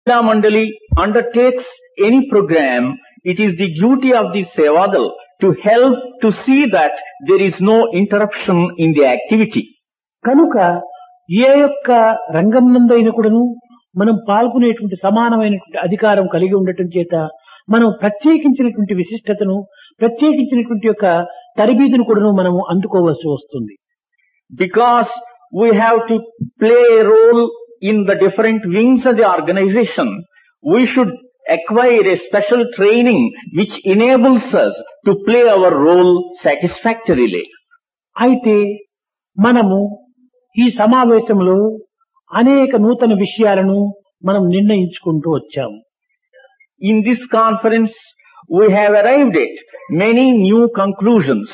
Seva Mandali undertakes any program, it is the duty of the Sevadal to help to see that there is no interruption in the activity. కనుక ఏ యొక్క రంగం నందైన కూడాను మనం పాల్గొనేటువంటి సమానమైనటువంటి అధికారం కలిగి ఉండటం చేత మనం ప్రత్యేకించినటువంటి విశిష్టతను ప్రత్యేకించినటువంటి యొక్క తరబీదును కూడాను మనము అందుకోవాల్సి వస్తుంది. Because we have to play a role in the different wings of the organization, we should acquire a special training which enables us to play our role satisfactorily. అయితే మనము ఈ సమావేశంలో అనేక నూతన విషయాలను మనం నిర్ణయించుకుంటూ వచ్చాము. In this conference, we have arrived at many new conclusions.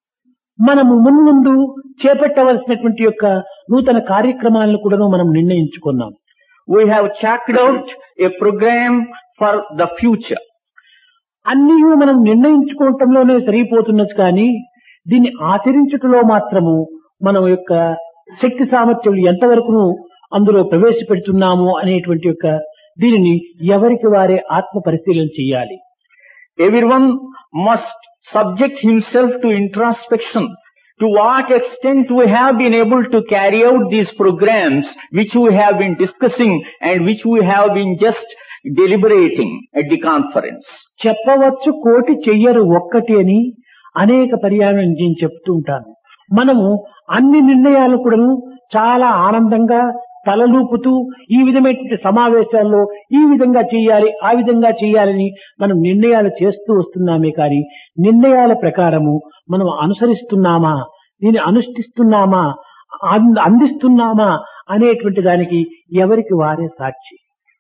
మనము మున్ముందు చేపట్టవలసినటువంటి యొక్క నూతన కార్యక్రమాలను కూడా మనం నిర్ణయించుకున్నాం. We have chalked out a program for the future. అన్నీ మనం నిర్ణయించుకోవటంలోనే సరిపోతున్నది కానీ దీన్ని ఆచరించటంలో మాత్రము మనం యొక్క శక్తి సామర్థ్యం ఎంతవరకును అందులో ప్రవేశపెడుతున్నాము అనేటువంటి యొక్క దీనిని ఎవరికి వారే ఆత్మ పరిశీలన చేయాలి. Everyone must subject himself to introspection. To what extent we have been able to carry out these programs which we have been discussing and which we have been just deliberating at the conference. చెప్పవచ్చు కోటి చెయ్యరు ఒక్కటి అని అనేక పర్యాయం నేను చెప్తూ ఉంటాను. మనము అన్ని నిర్ణయాలు కూడాను చాలా ఆనందంగా తలలూపుతూ ఈ విధమైనటువంటి సమావేశాల్లో ఈ విధంగా చేయాలి ఆ విధంగా చేయాలని మనం నిర్ణయాలు చేస్తూ వస్తున్నామే కానీ నిర్ణయాల ప్రకారము మనం అనుసరిస్తున్నామా దీన్ని అనుష్ఠిస్తున్నామా అందిస్తున్నామా అనేటువంటి దానికి ఎవరికి వారే సాక్షి.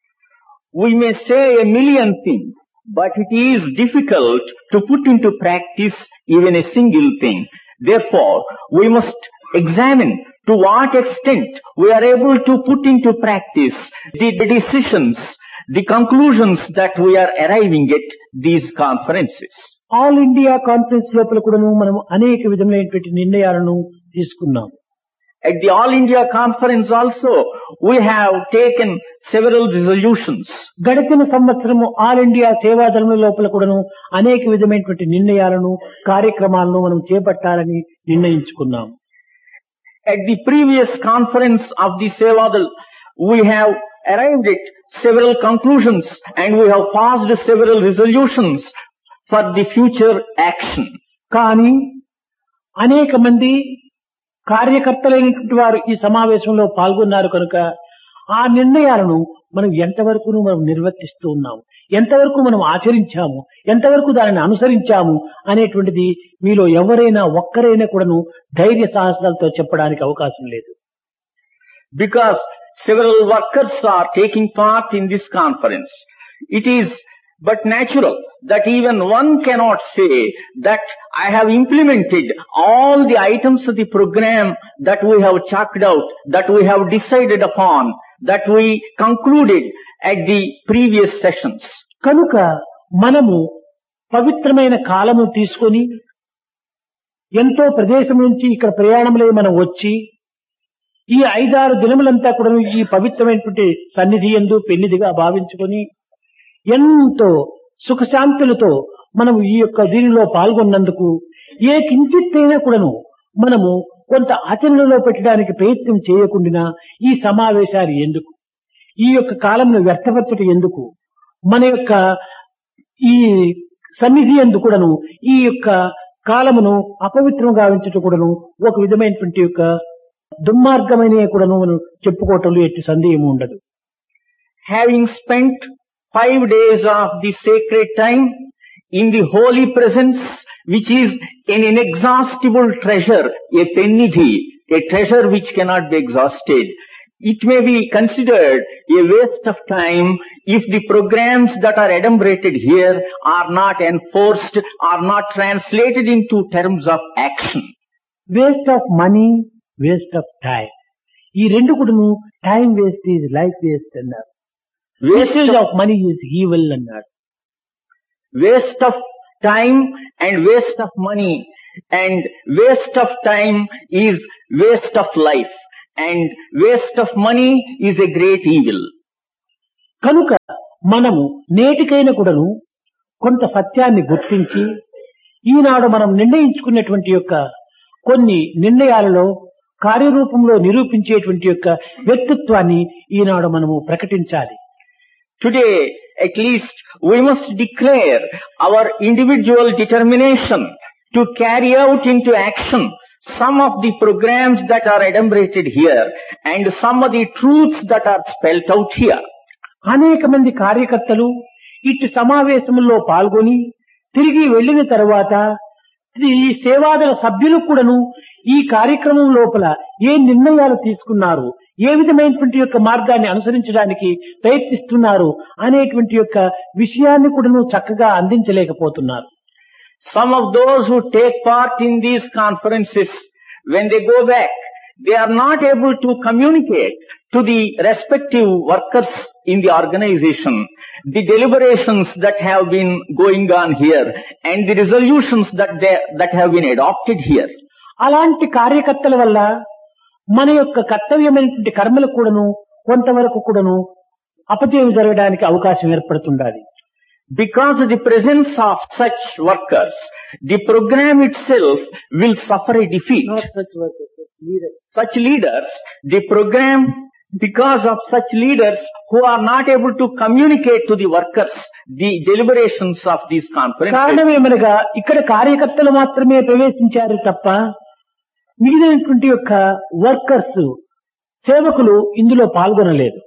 We may say a million things, but it is difficult to put into practice even a single thing. Therefore, we must examine to what extent we are able to put into practice the decisions, the conclusions that we are arriving at these conferences. All India conference లోపల కూడాను మనం అనేక విధమైనటువంటి నిర్ణయాలను తీసుకున్నాం. At the All India Conference also, we have taken several resolutions. గడిచిన సంవత్సరము all India సేవాదళం లోపల కూడాను అనేక విధమైనటువంటి నిర్ణయాలను కార్యక్రమాలను మనం చేపట్టాలని నిర్ణయించుకున్నాం. At the previous conference of the Sevadal, we have arrived at several conclusions and we have passed several resolutions for the future action. కానీ అనేక మంది కార్యకర్తలైనటువంటి వారు ఈ సమావేశంలో పాల్గొన్నారు కనుక ఆ నిర్ణయాలను మనం ఎంతవరకు మనం నిర్వర్తిస్తూ ఉన్నాము, ఎంతవరకు మనం ఆచరించాము, ఎంతవరకు దానిని అనుసరించాము అనేటువంటిది మీలో ఎవరైనా ఒక్కరైనా కూడాను ధైర్య సాహసాలతో చెప్పడానికి అవకాశం లేదు. Because several workers are taking part in this conference, it is but natural that even one cannot say that I have implemented all the items of the program that we have chalked out, that we have decided upon, that we concluded at the previous sessions. కనుక మనము పవిత్రమైన కాలము తీసుకొని ఎంతో ప్రదేశం నుంచి ఇక్కడ ప్రయాణంలో మనం వచ్చి ఈ 5-6 దినములంతా కూడా ఈ పవిత్రమైనటువంటి సన్నిధి యందు పెన్నిదిగా భావించుకొని ఎంతో సుఖశాంతులతో మనం ఈ యొక్క దీనిలో పాల్గొన్నందుకు ఏ కించిత్తైనా కూడాను మనము కొంత ఆచరణలో పెట్టడానికి ప్రయత్నం చేయకుండా ఈ సమావేశాలు ఎందుకు, ఈ యొక్క కాలంను వ్యర్థపరచట ఎందుకు, మన యొక్క ఈ సన్నిధి యందు కూడాను ఈ యొక్క కాలమును అపవిత్రం గావించటం కూడాను ఒక విధమైనటువంటి యొక్క దుర్మార్గమైన కూడాను మనం చెప్పుకోవటంలో ఎట్టి సందేహం ఉండదు. Having spent 5 days of the sacred time in the holy presence, which is an inexhaustible treasure, a pennidhi, a treasure which cannot be exhausted, it may be considered a waste of time if the programs that are enumerated here are not enforced, are not translated into terms of action. Waste of money, waste of time. ఈ రెండు కూడాను time waste is life waste అన్నారు. Wastage of money is evil అన్నాడు. Waste of time and waste of money and waste of time is waste of life and waste of money is a great evil. కనుక మనము నేటికైనా కూడాను కొంత సత్యాన్ని గుర్తించి ఈనాడు మనం నిర్ణయించుకున్నటువంటి యొక్క కొన్ని నిర్ణయాలలో కార్యరూపంలో నిరూపించేటువంటి యొక్క వ్యక్తిత్వాన్ని ఈనాడు మనము ప్రకటించాలి. Today, at least, we must declare our individual determination to carry out into action some of the programs that are enumerated here and some of the truths that are spelt out here. అనేక మంది కార్యకర్తలు ఇట్టి సమావేశంలో పాల్గొని తిరిగి వెళ్లిన తర్వాత ఈ సేవాదళ సభ్యులు కూడాను ఈ కార్యక్రమం లోపల ఏ నిర్ణయాలు తీసుకున్నారు, ఏ విధమైనటువంటి యొక్క మార్గాన్ని అనుసరించడానికి ప్రయత్నిస్తున్నారు అనేటువంటి యొక్క విషయాన్ని కూడాను చక్కగా అందించలేకపోతున్నారు. Some of those who take part in these conferences, when they go back, they are not able to communicate to the respective workers in the organization the deliberations that have been going on here and the resolutions that have been adopted here. అలాంటి కార్యకర్తల వల్ల మన యొక్క కర్తవ్యమైనటువంటి కర్మలు కూడాను కొంతవరకు కూడాను అపజయం జరగడానికి అవకాశం ఏర్పడుతుండాలి. Because of the presence of such workers, the program itself will suffer a defeat. Not such workers, leaders. Such leaders, the program, because of such leaders who are not able to communicate to the workers the deliberations of these conferences. కారణమేమనగా ఇక్కడ కార్యకర్తలు మాత్రమే ప్రవేశించారు తప్ప మిగిలినటువంటి యొక్క workers సేవకులు ఇందులో పాల్గొనలేదు.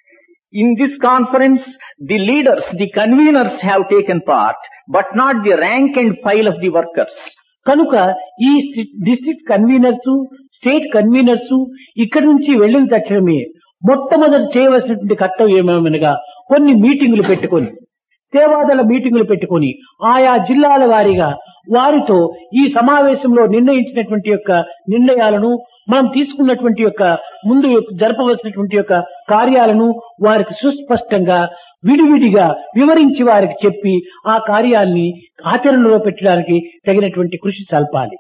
In this conference, the leaders, the conveners have taken part, but not the rank and file of the workers. కనుక ఈ డిస్ట్రిక్ట్ కన్వీనర్స్, స్టేట్ కన్వీనర్స్ ఇక్కడి నుంచి వెళ్లిన తక్షణమే మొట్టమొదటి చేయవలసినటువంటి కర్తవ్యం ఏమనగా కొన్ని మీటింగులు పెట్టుకొని, సేవాదళ మీటింగులు పెట్టుకొని ఆయా జిల్లాల వారీగా వారితో ఈ సమావేశంలో నిర్ణయించినటువంటి యొక్క నిర్ణయాలను, మనం తీసుకున్నటువంటి యొక్క ముందు జరపవలసినటువంటి యొక్క కార్యాలను వారికి సుస్పష్టంగా విడివిడిగా వివరించి వారికి చెప్పి ఆ కార్యాన్ని ఆచరణలో పెట్టడానికి తగినటువంటి కృషి సల్పాలి.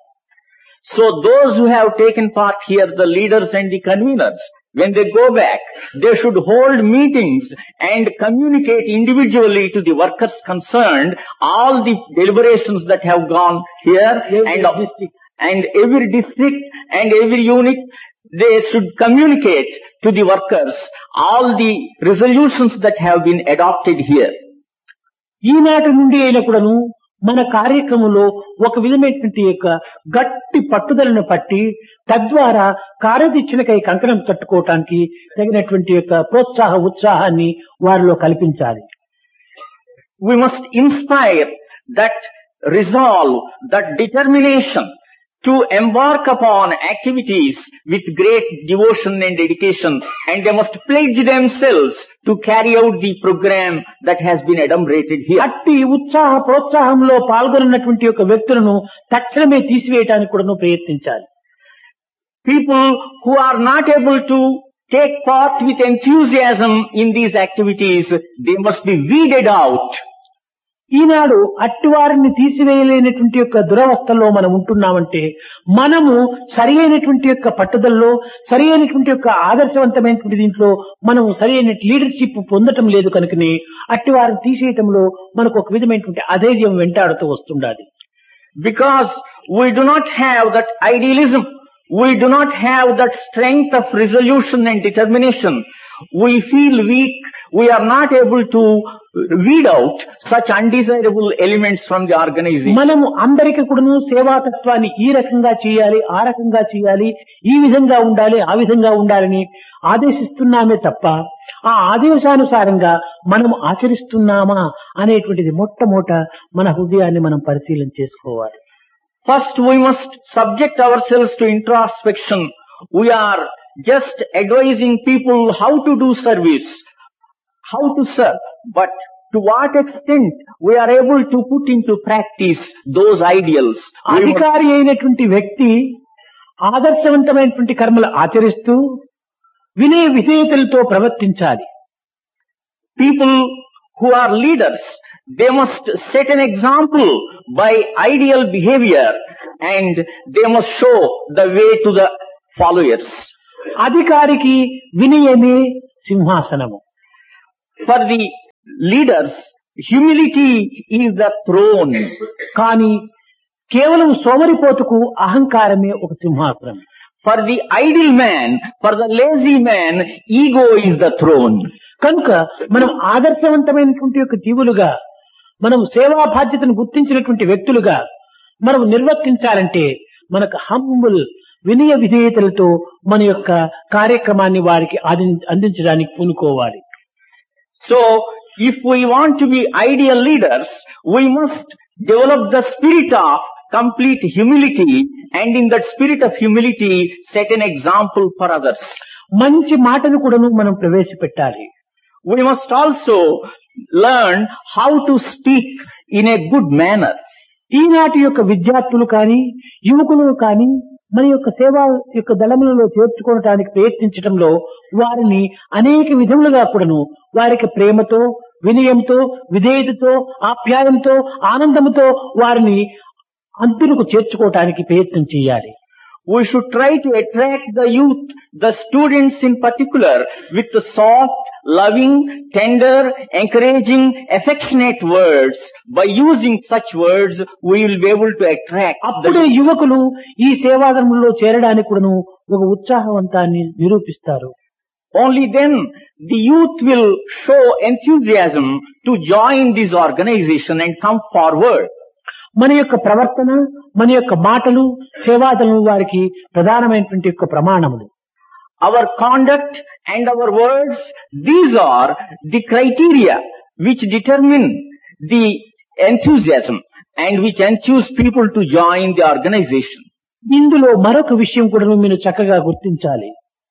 So those who have taken part here, the leaders and the conveners, when they go back, they should hold meetings and communicate individually to the workers concerned all the deliberations that have gone here and every district and every unit. They should communicate to the workers all the resolutions that have been adopted here. ఈనాటి నుండి అయినా కూడాను మన కార్యక్రమంలో ఒక విధమైనటువంటి యొక్క గట్టి పట్టుదలను పట్టి తద్వారా కార్యదీక్షణకై కంకణం కట్టుకోవటానికి తగినటువంటి యొక్క ఉత్సాహాన్ని వారిలో కల్పించాలి. We must inspire that resolve, that determination to embark upon activities with great devotion and dedication, and they must pledge themselves to carry out the program that has been enumerated here. అట్టి ప్రోత్సాహంలో పాల్గొన్నటువంటి యొక్క వ్యక్తులను తక్షణమే తీసివేయడానికి కూడా ప్రయత్నించాలి. People who are not able to take part with enthusiasm in these activities, they must be weeded out. ఈనాడు అట్టివారిని తీసివేయలేనటువంటి యొక్క దురవస్థలో మనం ఉంటున్నామంటే మనము సరి అయినటువంటి యొక్క పట్టుదలలో, సరి అయినటువంటి యొక్క ఆదర్శవంతమైనటువంటి దీంట్లో మనం సరి అయిన లీడర్షిప్ పొందటం లేదు. కనుకనే అట్టివారిని తీసేయటంలో మనకు ఒక విధమైనటువంటి అధైర్యం వెంటాడుతూ వస్తుండాలి. Because we do not have that idealism, we do not have that strength of resolution and determination. We feel weak, we are not able to weed out such undesirable elements from the organization. మనము అందరికీ కూడాను సేవాతత్వాన్ని ఈ రకంగా చేయాలి, ఆ రకంగా చేయాలి, ఈ విధంగా ఉండాలి, ఆ విధంగా ఉండాలని ఆదేశిస్తున్నామే తప్ప ఆ ఆదేశానుసారంగా మనం ఆచరిస్తున్నామా అనేటువంటిది మొట్టమొదట మన హృదయాన్ని మనం పరిశీలన చేసుకోవాలి. First we must subject ourselves to introspection. We are just advising people how to do service, how to serve, but to what extent we are able to put into practice those ideals. అధికారి అయినటువంటి వ్యక్తి ఆదర్శవంతమైనటువంటి కర్మలు ఆచరిస్తూ వినయ విధేయతలతో ప్రవర్తించాలి. People who are leaders, they must set an example by ideal behavior and they must show the way to the followers. అధికారికి వినయమే సింహాసనము. For the leaders, humility is the throne. కానీ కేవలం సోమరిపోతుకు అహంకారమే ఒక సింహాసనం. For the idle man, for the lazy man, ego is the throne. కనుక మనం ఆదర్శవంతమైనటువంటి యొక్క జీవులుగా, మనం సేవా బాధ్యతను గుర్తించినటువంటి వ్యక్తులుగా మనం నిర్వర్తించాలంటే మనకు హంబుల్ వినయ విధేయతలతో మన యొక్క కార్యక్రమాన్ని వారికి అందించడానికి పూనుకోవాలి. So, if we want to be ideal leaders, we must develop the spirit of complete humility, and in that spirit of humility set an example for others. మంచి మాటను కూడాను మనం ప్రవేశపెట్టాలి. We must also learn how to speak in a good manner. ఈనాటి యొక్క విద్యార్థులు కానీ యువకులు కానీ మన యొక్క సేవా యొక్క దళములలో చేర్చుకోవడానికి ప్రయత్నించడంలో వారిని అనేక విధములుగా కూడాను వారికి ప్రేమతో, వినయంతో, విధేయతతో, ఆప్యాయంతో, ఆనందముతో వారిని అంతులకు చేర్చుకోవడానికి ప్రయత్నం చేయాలి. We should try to attract the youth, the students in particular, with the soft, loving, tender, encouraging, affectionate words. By using such words, we will be able to attract. అప్పుడే యువకులు ఈ సేవాదళంలో చేరడానికి కూడాను ఒక ఉత్సాహవంతాన్ని నిరూపిస్తారు. Only then the youth will show enthusiasm to join this organization and come forward. మన యొక్క ప్రవర్తన, మన యొక్క మాటలు సేవాదళం వారికి ప్రధానమైనటువంటి యొక్క ప్రమాణములు. Our conduct and our words, these are the criteria which determine the enthusiasm and which enthuse people to join the organization. ఇందులో మరొక విషయం కూడా మీరు చక్కగా గుర్తించాలి.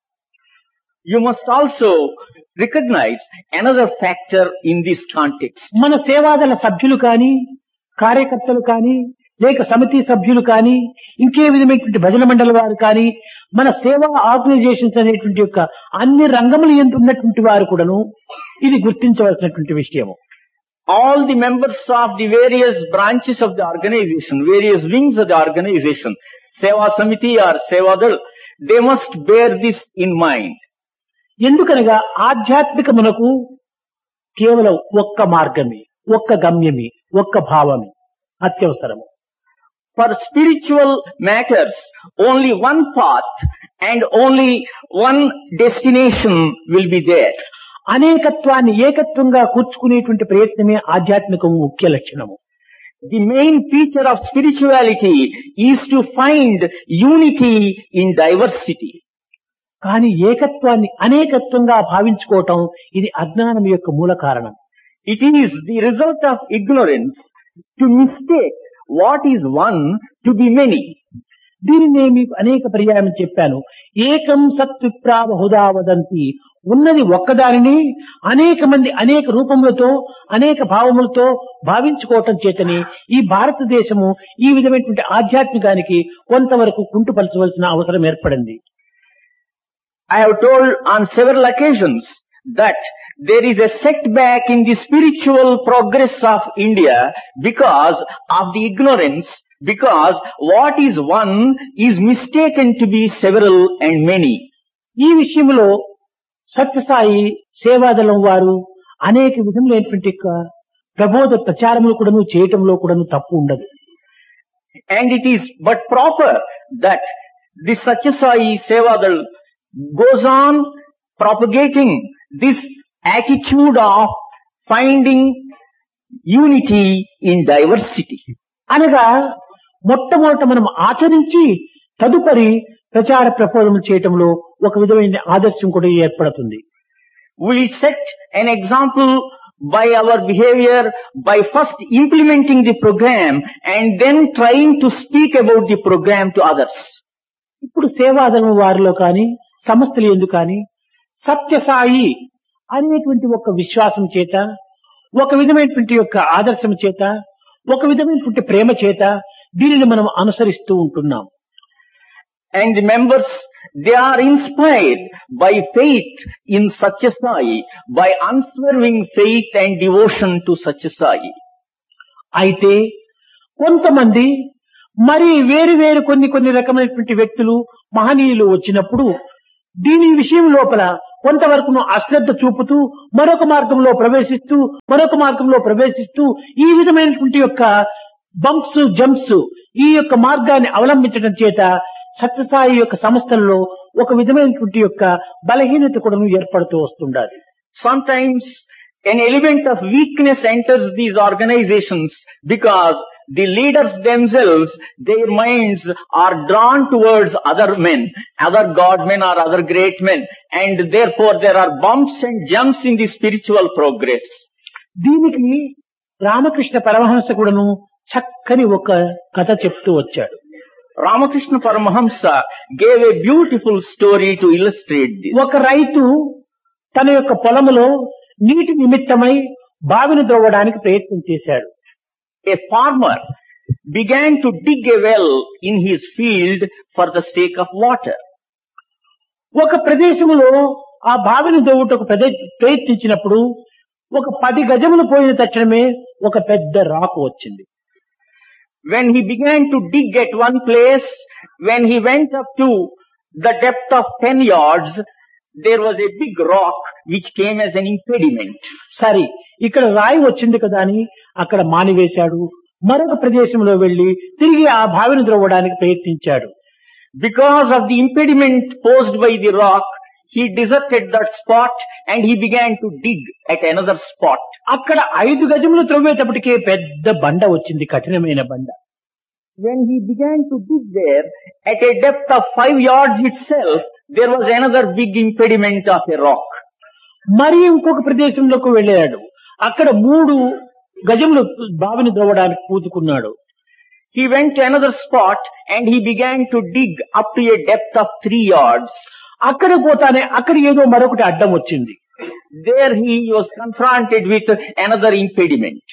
You must also recognize another factor in this context. మన సేవాదళ సభ్యులు కానీ, కార్యకర్తలు కానీ, లేక సమితి సభ్యులు కానీ, ఇంకే విధమైనటువంటి భజన మండలి వారు కానీ, మన సేవా ఆర్గనైజేషన్స్ అనేటువంటి యొక్క అన్ని రంగములు ఎందు ఉన్నటువంటి వారు కూడాను ఇది గుర్తించవలసినటువంటి విషయము. All the members of the various branches of the organization, various wings of the organization, Seva Samiti or Sevadal, they must bear this in mind. ఎందుకనగా ఆధ్యాత్మికమునకు కేవలం ఒక్క మార్గమే, ఒక్క గమ్యమే, ఒక్క భావమే అత్యవసరము. For spiritual matters, only one path and only one destination will be there. అనేకత్వాన్ని ఏకత్వంగా కూర్చుకునేటువంటి ప్రయత్నమే ఆధ్యాత్మికము ముఖ్య లక్షణము. The main feature of spirituality is to find unity in diversity. కానీ ఏకత్వాన్ని అనేకత్వంగా భావించుకోవటం ఇది అజ్ఞానం యొక్క మూల కారణం. It is the result of ignorance to mistake what is one to be many. దీనినే మీకు అనేక పర్యాయం చెప్పాను. ఏకం సత్విప్రా బహుదా వదంతి. ఉన్నది ఒక్కదానిని అనేక మంది అనేక రూపములతో, అనేక భావములతో భావించుకోవటం చేతని ఈ భారతదేశము ఈ విధమైనటువంటి ఆధ్యాత్మికానికి కొంతవరకు కుంటుపరచవలసిన అవసరం ఏర్పడింది. I have told on several occasions that there is a setback in the spiritual progress of India because of the ignorance, because what is one is mistaken to be several and many. ఈ విషయంలో సత్యసాయి సేవాదళం వారు అనేక విధములైనటువంటి ప్రబోధ ప్రచారములు కూడాను చేయటంలో కూడాను తప్పు ఉండదు. And it is but proper that the Satyasai Sevadal goes on propagating this attitude of finding unity in diversity. అనగా మొట్టమొదట మనం ఆచరించి తదుపరి ప్రచార ప్రబోధం చేయటంలో ఒక విధమైన ఆదర్శం కూడా ఏర్పడుతుంది. We set an example by our behavior by first implementing the program and then trying to speak about the program to others. ఇప్పుడు సేవాదళం వారిలో కానీ సంస్థలు ఎందుకు కానీ సత్యసాయి అనేటువంటి ఒక విశ్వాసం చేత, ఒక విధమైనటువంటి యొక్క ఆదర్శం చేత, ఒక విధమైనటువంటి ప్రేమ చేత దీనిని మనం అనుసరిస్తూ ఉంటున్నాం. And the members, they are inspired by faith in Satyasai, by unswerving faith and devotion to Satyasai. అయితే కొంతమంది మరి వేరు వేరు కొన్ని రకమైనటువంటి వ్యక్తులు మహనీయులు వచ్చినప్పుడు దీని విషయం లోపల కొంతవరకును అశ్రద్ధ చూపుతూ మరొక మార్గంలో ప్రవేశిస్తూ ఈ విధమైనటువంటి యొక్క బంప్స్ జంప్స్ ఈ యొక్క మార్గాన్ని అవలంబించడం చేత సత్యసాయి యొక్క సంస్థలలో ఒక విధమైనటువంటి యొక్క బలహీనత కూడా ఏర్పడుతూ వస్తుండాలి. Sometimes an element of weakness enters these organizations because the leaders themselves, their minds are drawn towards other men, other god men or other great men, and therefore there are bumps and jumps in the spiritual progress. దీనికి రామకృష్ణ పరమహంస కూడాను చక్కని ఒక కథ చెప్తూ వచ్చాడు. Ramakrishna Paramahamsa gave a beautiful story to illustrate this. ఒక రైతు తన యొక్క పొలములో నీటి నిమిత్తమై బావిని త్రవ్వడానికి ప్రయత్నం చేశాడు. A farmer began to dig a well in his field for the sake of water. ఒక ప్రదేశములో ఆ బావిని త్రవ్వుటకు ప్రయత్నించినప్పుడు ఒక 10 గజములు పోయిన తక్షణమే ఒక పెద్ద రాకు వచ్చింది. When he began to dig at one place, when he went up to the depth of 10 yards, there was a big rock which came as an impediment. సరే, ఇక్కడ రాయి వచ్చింది కదా అని అక్కడ మానివేశాడు. మరొక ప్రదేశంలో వెళ్లి తిరిగి ఆ బావిని త్రవ్వడానికి ప్రయత్నించాడు. Because of the impediment posed by the rock, he deserted that spot and he began to dig at another spot. అక్కడ 5 గజములు త్రవ్వేటప్పటికే పెద్ద బండ వచ్చింది, కఠినమైన బండ. When he began to dig there, at a depth of 5 yards itself, there was another big impediment of a rock. మరి ఇంకొక ప్రదేశంలోకి వెళ్ళాడు. అక్కడ 3 గజములు బావిని త్రవ్వడానికి పూనుకున్నాడు. He went to another spot and he began to dig up to a depth of 3 yards. అక్కడ పోతానే అక్కడ ఏదో మరొకటి అడ్డం వచ్చింది. There he was confronted with another impediment.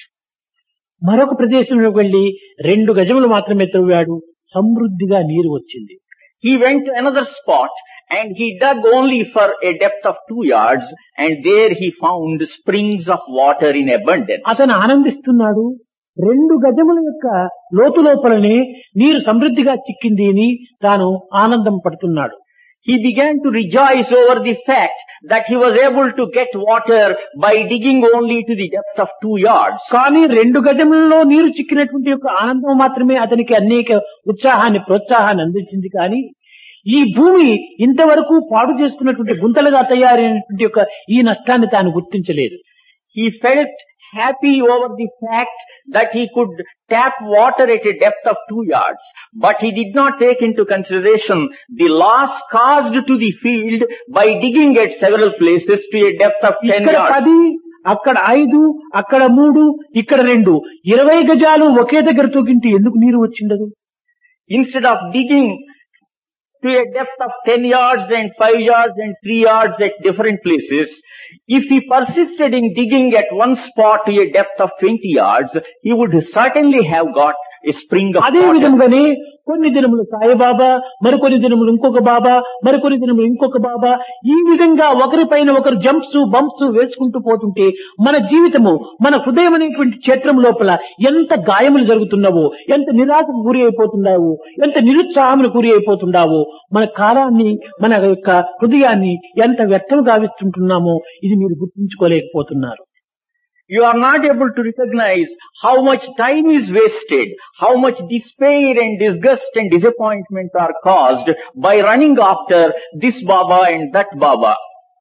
మరొక ప్రదేశంలోకి వెళ్లి 2 గజములు మాత్రమే త్రవ్వాడు. సమృద్ధిగా నీరు వచ్చింది. He went to another spot and he dug only for a depth of 2 yards and there he found springs of water in abundance. అతను ఆనందిస్తున్నాడు. 2 గజముల యొక్క లోతు లోపలనే నీరు సమృద్ధిగా చిక్కింది అని తాను ఆనందం పడుతున్నాడు. He began to rejoice over the fact that he was able to get water by digging only to the depth of 2 yards. కానీ 2 గజములలో నీరు చిక్కినటువంటి యొక్క ఆనందం మాత్రమే అతనికి అనేక ఉత్సాహాన్ని ప్రోత్సాహాన్ని అందించింది. కానీ ఈ భూమి ఇంతవరకు పాడు చేసుకున్నటువంటి గుంతలుగా తయారైనటువంటి యొక్క ఈ నష్టాన్ని తాను గుర్తించలేదు. He felt happy over the fact that he could tap water at a depth of 2 yards, but he did not take into consideration the loss caused to the field by digging at several places to a depth of 10 ఇక్కడ yards. 10, అక్కడ 5, అక్కడ 3, ఇక్కడ 2, 20 గజాలు ఒకే దగ్గర తూకింటే ఎందుకు నీరు వచ్చిండదు? Instead of digging to a depth of 10 yards and 5 yards and 3 yards at different places, if he persisted in digging at one spot to a depth of 20 yards, he would certainly have got a spring of అదే water. విధంగానే కొన్ని దినములు సాయిబాబా, మరికొన్ని దినములు ఇంకొక బాబా, మరికొన్ని దినములు ఇంకొక బాబా, ఈ విధంగా ఒకరిపైన ఒకరు జంప్స్ బంప్స్ వేసుకుంటూ పోతుంటే మన జీవితము, మన హృదయం అనేటువంటి క్షేత్రం లోపల ఎంత గాయములు జరుగుతున్నావో, ఎంత నిరాశకు గురి అయిపోతున్నావో, ఎంత నిరుత్సాహములకు గురి అయిపోతున్నావో, మన కాలాన్ని, మన యొక్క హృదయాన్ని ఎంత వ్యర్థం గావిస్తుంటున్నామో ఇది మీరు గుర్తించుకోలేకపోతున్నారు. You are not able to recognize how much time is wasted, how much despair and disgust and disappointment are caused by running after this Baba and that Baba.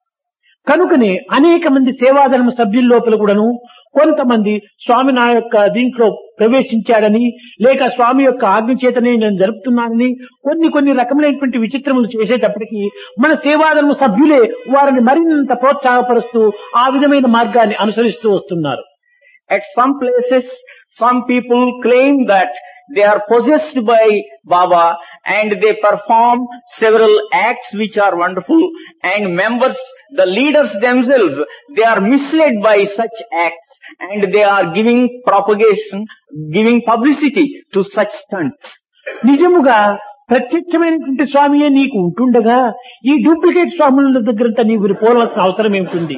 కనుకనే అనేక మంది సేవాదళం సభ్యుల లోపల కూడాను కొంతమంది స్వామి నా యొక్క దీంట్లో ప్రవేశించాడని, లేక స్వామి యొక్క ఆజ్ఞ చేతనే నేను జరుపుతున్నానని కొన్ని రకములైనటువంటి విచిత్రములు చేసేటప్పటికీ మన సేవాదళం సభ్యులే వారిని మరింత ప్రోత్సాహపరుస్తూ ఆ విధమైన మార్గాన్ని అనుసరిస్తూ వస్తున్నారు. At some places, some people claim that they are possessed by Baba and they perform several acts which are wonderful, and members, the leaders themselves, they are misled by such acts and they are giving propagation, giving publicity to such stunts. నిజముగా ప్రత్యక్షమైనటువంటి స్వామియే నీకు ఉంటుండగా ఈ duplicate స్వాముల దగ్గరంతా నీవు పోలవలసిన అవసరం ఏమిటి?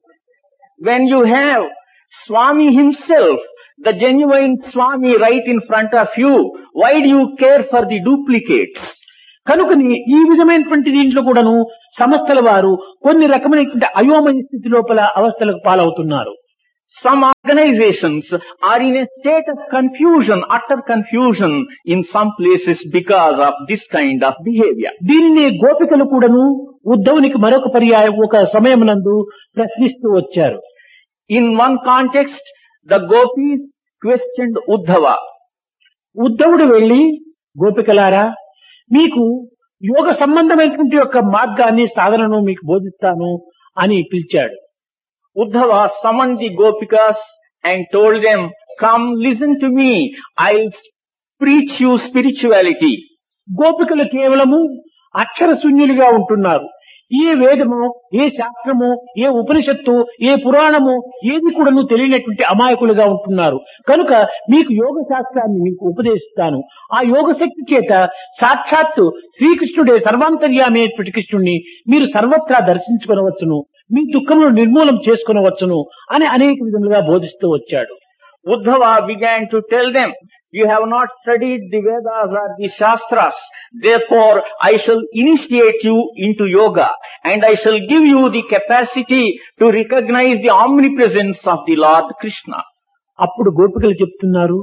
When you have Swami himself, the genuine Swami right in front of you, why do you care for the duplicates? కనుకని ఈ విధమైనటువంటి దీంట్లో కూడాను సంస్థల వారు కొన్ని రకమైనటువంటి అయోమయ స్థితి లోపల అవస్థలకు పాలవుతున్నారు. Some organizations are in a state of confusion, utter confusion in some places because of this kind of behavior. దీనిని గోపికలు కూడాను ఉద్ధవునికి మరొక పర్యాయం ఒక సమయమునందు ప్రశ్నిస్తూ వచ్చారు. In one context, the gopis questioned Uddhava. ఉద్ధవుడు వెళ్లి గోపికలారా మీకు యోగ సంబంధమైనటువంటి యొక్క మార్గాన్ని సాధనను మీకు బోధిస్తాను అని పిలిచాడు. Uddhava summoned the gopikas and told them, come listen to me, I'll preach you spirituality. గోపికలు కేవలము అక్షర శూన్యులుగా ఉంటున్నారు. ఏ వేదమో, ఏ శాస్త్రమో, ఏ ఉపనిషత్తు, ఏ పురాణమో ఏది కూడాను తెలియనటువంటి అమాయకులుగా ఉంటున్నారు. కనుక మీకు యోగ శాస్త్రాన్ని మీకు ఉపదేశిస్తాను. ఆ యోగ శక్తి చేత సాక్షాత్తు శ్రీకృష్ణుడే సర్వాంతర్యామైనటువంటి కృష్ణుణ్ణి మీరు సర్వత్రా దర్శించుకొనవచ్చును, మీ దుఃఖమును నిర్మూలం చేసుకొనవచ్చును అని అనేక విధములుగా బోధిస్తూ వచ్చాడు. Uddhava began to tell them, you have not studied the Vedas or the Shastras, therefore I shall initiate you into yoga and I shall give you the capacity to recognize the omnipresence of the Lord Krishna. అప్పుడు గోపికలు చెప్తున్నారు,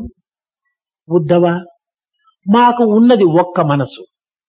ఉద్ధవ మాకు ఉన్నది ఒక్క మనసు.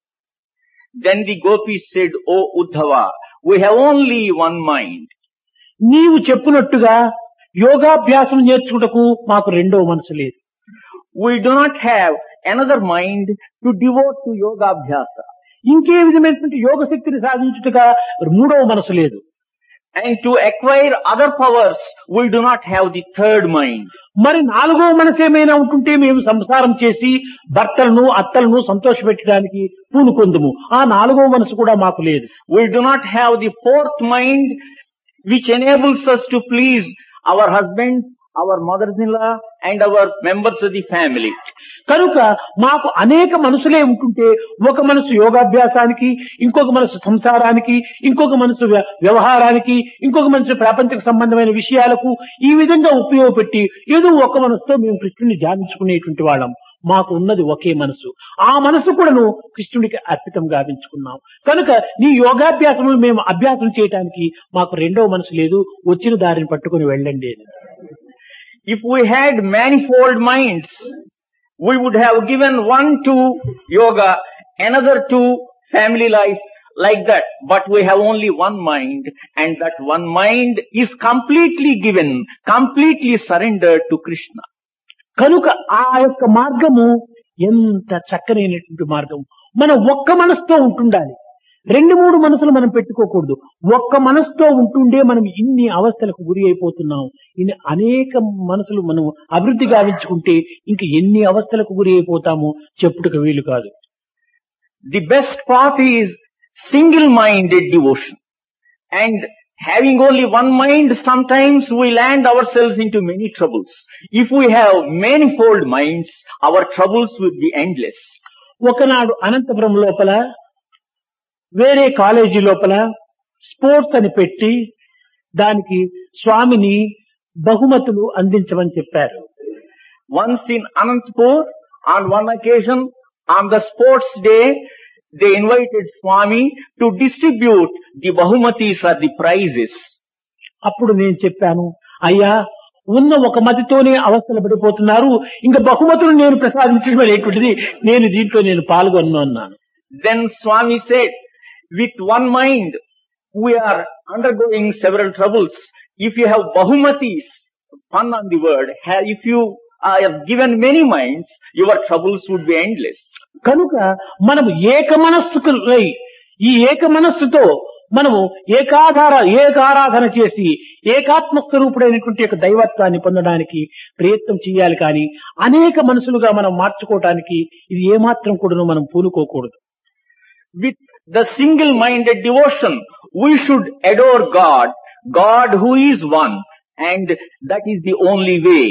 Then the gopis said, O Uddhava, we have only one mind. నీవు చెప్పినట్టుగా యోగాభ్యాసం నేర్చుకుంటకు మాకు రెండవ మనసు లేదు. We do not have another mind to devote to yoga abhyasa. ఇంకే విధమైనటువంటి యోగ శక్తిని సాధించుటగా మూడవ మనసు లేదు. And to acquire other powers, we do not have the third mind. మరి నాలుగవ మనసు ఏమైనా ఉంటుంటే మేము సంసారం చేసి భర్తలను అత్తలను సంతోషపెట్టడానికి పూనుకొందుము. ఆ నాలుగవ మనసు కూడా మాకు లేదు. We do not have the fourth mind which enables us to please our husband, our mothers-in-law and our members of the family. కనుక మాకు అనేక మనసులే ఉంటుంటే ఒక మనసు యోగాభ్యాసానికి, ఇంకొక మనసు సంసారానికి, ఇంకొక మనసు వ్యవహారానికి, ఇంకొక మనసు ప్రాపంచిక సంబంధమైన విషయాలకు ఈ విధంగా ఉపయోగపెట్టి ఏదో ఒక మనసుతో మేము కృష్ణుని ధ్యానించుకునేటువంటి వాళ్ళం. మాకు ఉన్నది ఒకే మనసు. ఆ మనసు కూడాను కృష్ణుడికి అర్పితం గావించుకున్నాం. కనుక నీ యోగాభ్యాసములు మేము అభ్యాసం చేయడానికి మాకు రెండవ మనసు లేదు, వచ్చిన దారిని పట్టుకుని వెళ్ళండి. If we had manifold minds, we would have given one to yoga, another to family life, like that. But we have only one mind, and that one mind is completely given, completely surrendered to Krishna. కనుక ఆ యొక్క మార్గము ఎంత చక్కనైనటువంటి మార్గం. మనం ఒక్క మనసుతో ఉంటుండాలి. రెండు మూడు మనసులు మనం పెట్టుకోకూడదు. ఒక్క మనసుతో ఉంటుండే మనం ఇన్ని అవస్థలకు గురి అయిపోతున్నాం. ఇన్ని అనేక మనసులు మనం అభివృద్ధి గావించుకుంటే ఇంక ఎన్ని అవస్థలకు గురి అయిపోతామో చెప్పుటకు వీలు కాదు. The best path is single-minded devotion. And having only one mind, sometimes we land ourselves into many troubles. If we have manifold minds, our troubles will be endless. ఒకనాడు అనంతపురం లోపల వేరే కాలేజీ లోపల స్పోర్ట్స్ అని పెట్టి దానికి స్వామిని బహుమతులు అందించమని చెప్పారు. Once in Anantapur, on one occasion, on the sports day, they invited Swami to distribute the bahumatis or the prizes. అప్పుడు నేను చెప్పాను, అయ్యా ఉన్న ఒక మతితోనే అవస్థలు పడిపోతున్నారు, ఇంకా బహుమతులు నేను ప్రసాదించడం అనేటువంటిది నేను దీంట్లో నేను పాల్గొన్ను అన్నాను. Then Swami said, with one mind, we are undergoing several troubles. If you have bahumatis, pun on the word, if you have given many minds, your troubles would be endless. కనుక మనము ఏక మనస్సుకు ఈ ఏక మనస్సుతో మనము ఏకారాధన చేసి ఏకాత్మ స్వరూపుడైనటువంటి యొక్క దైవత్వాన్ని పొందడానికి ప్రయత్నం చేయాలి. కానీ అనేక మనసులుగా మనం మార్చుకోవటానికి ఇది ఏమాత్రం కూడా మనం పూనుకోకూడదు. With the single-minded devotion, we should adore God, God who is one, and that is the only way.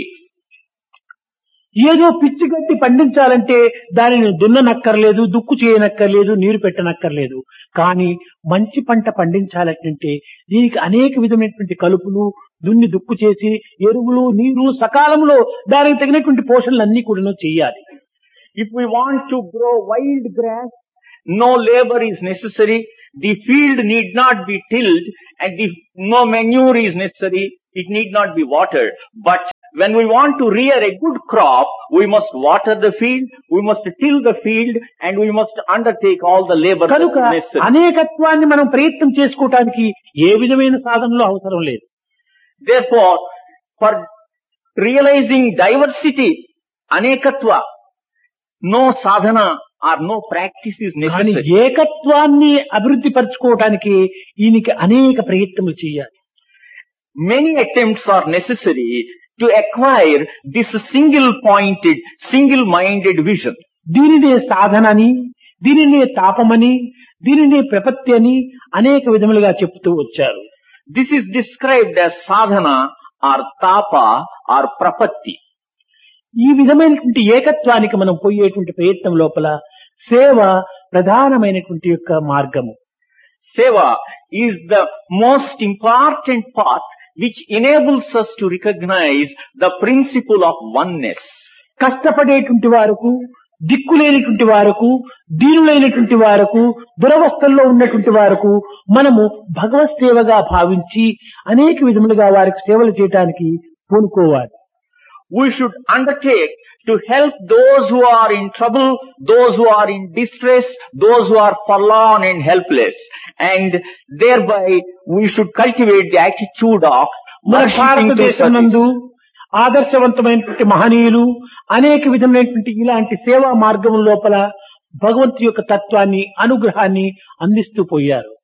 ఏదో పిచ్చి గడ్డి పండించాలంటే దానిని దున్ననక్కర్లేదు, దుక్కు చేయనక్కర్లేదు, నీరు పెట్టనక్కర్లేదు. కానీ మంచి పంట పండించాలంటే దీనికి అనేక విధమైనటువంటి కలుపులు దున్ని దుక్కు చేసి ఎరువులు నీరు సకాలంలో దానికి తగినటువంటి పోషణలు అన్ని కూడా చేయాలి. If we want to grow wild grass, no labor is necessary, the field need not be tilled, and no manure is necessary, it need not be watered. But when we want to rear a good crop, we must water the field, we must till the field, and we must undertake all the labor కనుక necessary. అనేకత్వాన్ని మనం ప్రయత్నం చేసుకోవటానికి ఏ విధమైన సాధనలు అవసరం లేదు. Therefore, for realizing diversity, anekatva, no sadhana or no practice is కానీ necessary. ఏకత్వాన్ని అభివృద్ధి పరచుకోవటానికి ఈయనకి అనేక ప్రయత్నములు చేయాలి. Many attempts are necessary to acquire this single-pointed, single-minded vision. దీనినే సాధనని, దీనినే తాపమని, దీనినే ప్రపత్తి అని అనేక విధములుగా చెప్తూ వచ్చారు. This is described as sadhana or tapa or prapatti. ఈ విధమైనటువంటి ఏకత్వానికి మనం పోయేటువంటి ప్రయత్నం లోపల సేవ ప్రధానమైనటువంటి యొక్క మార్గము. Seva is the most important path which enables us to recognize the principle of oneness. కష్టపడేటువంటి వారకు, దిక్కులేనిటువంటి వారకు, దీనులైనటువంటి వారకు, దురవస్థల్లో ఉన్నటువంటి వారకు మనము భగవత్ సేవగా భావించి అనేక విధములుగా వారికి సేవలు చేయడానికి పూనుకోవాలి. We should undertake to help those who are in trouble, those who are in distress, those who are forlorn and helpless. And thereby we should cultivate the attitude of మన worshipping to భారతదేశం నందు service. ఆదర్శవంతమైనటువంటి మహనీయులు అనేక విధమైనటువంటి ఇలాంటి సేవా మార్గం లోపల భగవంతుని యొక్క తత్వాన్ని, అనుగ్రహాన్ని అందిస్తూ పోయారు.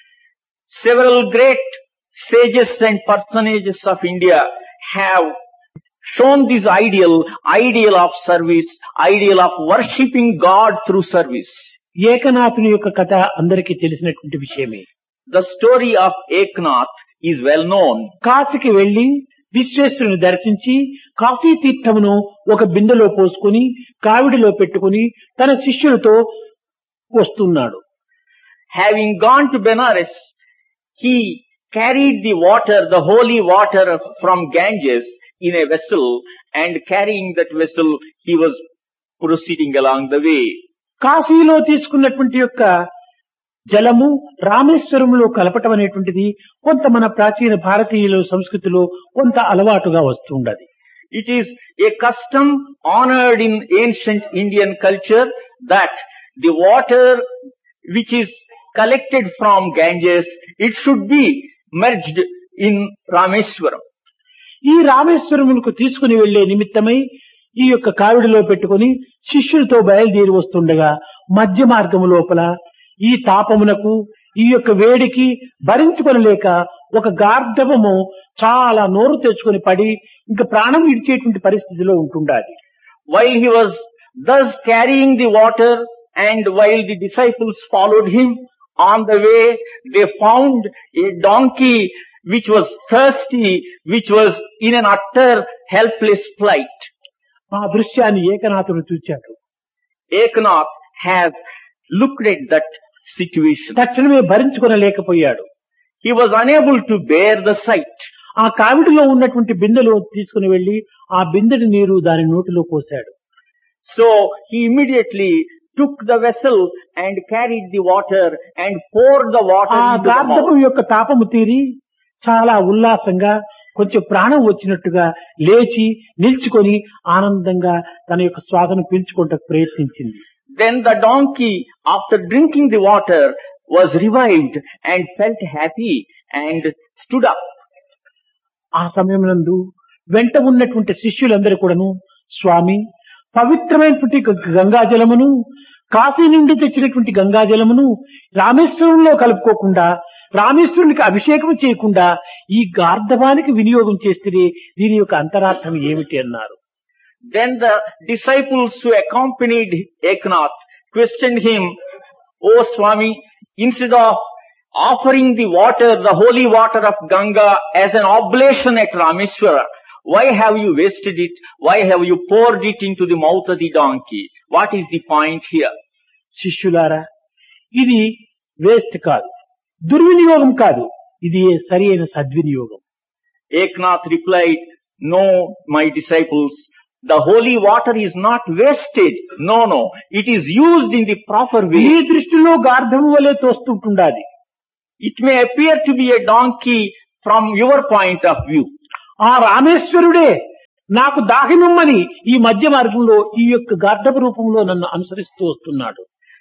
Several great sages and personages of India have shown this ideal of service, ideal of worshipping God through service. ఏకనాథుని యొక్క కథ అందరికీ తెలిసినటువంటి విషయమే. The story of Eknath is well known. కాశీకి వెళ్లి విశ్వేశ్వరుని దర్శించి కాశీ తీర్థమును ఒక బిందెలో పోసుకుని కావిడిలో పెట్టుకుని తన శిష్యులతో వస్తున్నాడు. Having gone to Benares, he carried the water, the holy water from Ganges in a vessel, and carrying that vessel, he was proceeding along the way. కాశీలో తీసుకున్నటువంటి యొక్క జలము రామేశ్వరంలో కలపటం అనేటువంటిది కొంత మన ప్రాచీన భారతీయుల సంస్కృతిలో కొంత అలవాటుగా వస్తుండది. It is a custom honored in ancient Indian culture that the water which is collected from Ganges, it should be merged in Rameswaram. ఈ రామేశ్వరములకు తీసుకుని వెళ్లే నిమిత్తమై ఈ యొక్క కావిడిలో పెట్టుకుని శిష్యులతో బయలుదేరి వస్తుండగా మధ్య మార్గము లోపల ఈ తాపమునకు, ఈ యొక్క వేడికి భరించుకొనలేక ఒక గార్ధవము చాలా నోరు తెచ్చుకొని పడి ఇంకా ప్రాణం విడిచేటువంటి పరిస్థితిలో ఉంటుండాలి. While he was thus carrying the water, and while the disciples followed him, on the way they found a donkey which was thirsty, which was in an utter helpless plight. ఆ దృశ్యాన్ని ఏకనాథుడు చూచాడు. Eknath has looked at that situation. తక్షణమే భరించుకొనలేకపోయాడు. He was unable to bear the sight. ఆ కావిడిలో ఉన్నటువంటి బిందెలో తీసుకుని వెళ్లి ఆ బిందెడి నీరు దాని నోటిలో పోశాడు. So he immediately took the vessel and carried the water and poured the water ఆ into the గార్ధపు mouth. యొక్క తాపము తీరి చాలా ఉల్లాసంగా కొంచెం ప్రాణం వచ్చినట్టుగా లేచి నిల్చుకొని ఆనందంగా తన యొక్క శ్వాసను పీల్చుకోవడానికి ప్రయత్నించింది. Then the donkey, after drinking the water, was revived and felt happy and stood up. ఆ సమయమునందు వెంట ఉన్నటువంటి శిష్యులందరూ కూడాను, స్వామి, పవిత్రమైనటువంటి గంగాజలమును, కాశీ నుండి తెచ్చినటువంటి గంగాజలమును రామేశ్వరంలో కలుపుకోకుండా, రామేశ్వరునికి అభిషేకం చేయకుండా ఈ గార్ధవానికి వినియోగం చేస్తే దీని యొక్క అంతరార్థం ఏమిటి అన్నారు. Then the disciples who accompanied Eknath questioned him, "O Swami, instead of offering the water, the holy water of Ganga as an oblation at Rameswara, why have you wasted it? Why have you poured it into the mouth of the donkey? What is the point here?" శిష్యులారా, ఇది waste కాదు, దుర్వినియోగం కాదు, ఇది సరి అయిన సద్వినియోగం. Eknath replied, "No, my disciples, The holy water is not wasted. No, no. It is used in the proper నీ way. దృష్టిలో గార్ధము వలె తోస్తుంటుండాది. It may appear to be a donkey from your point of view. ఆ రామేశ్వరుడే నాకు దాహినుమ్మని ఈ మధ్య మార్గంలో ఈ యొక్క గార్ధపు రూపంలో నన్ను అనుసరిస్తూ వస్తున్నాడు.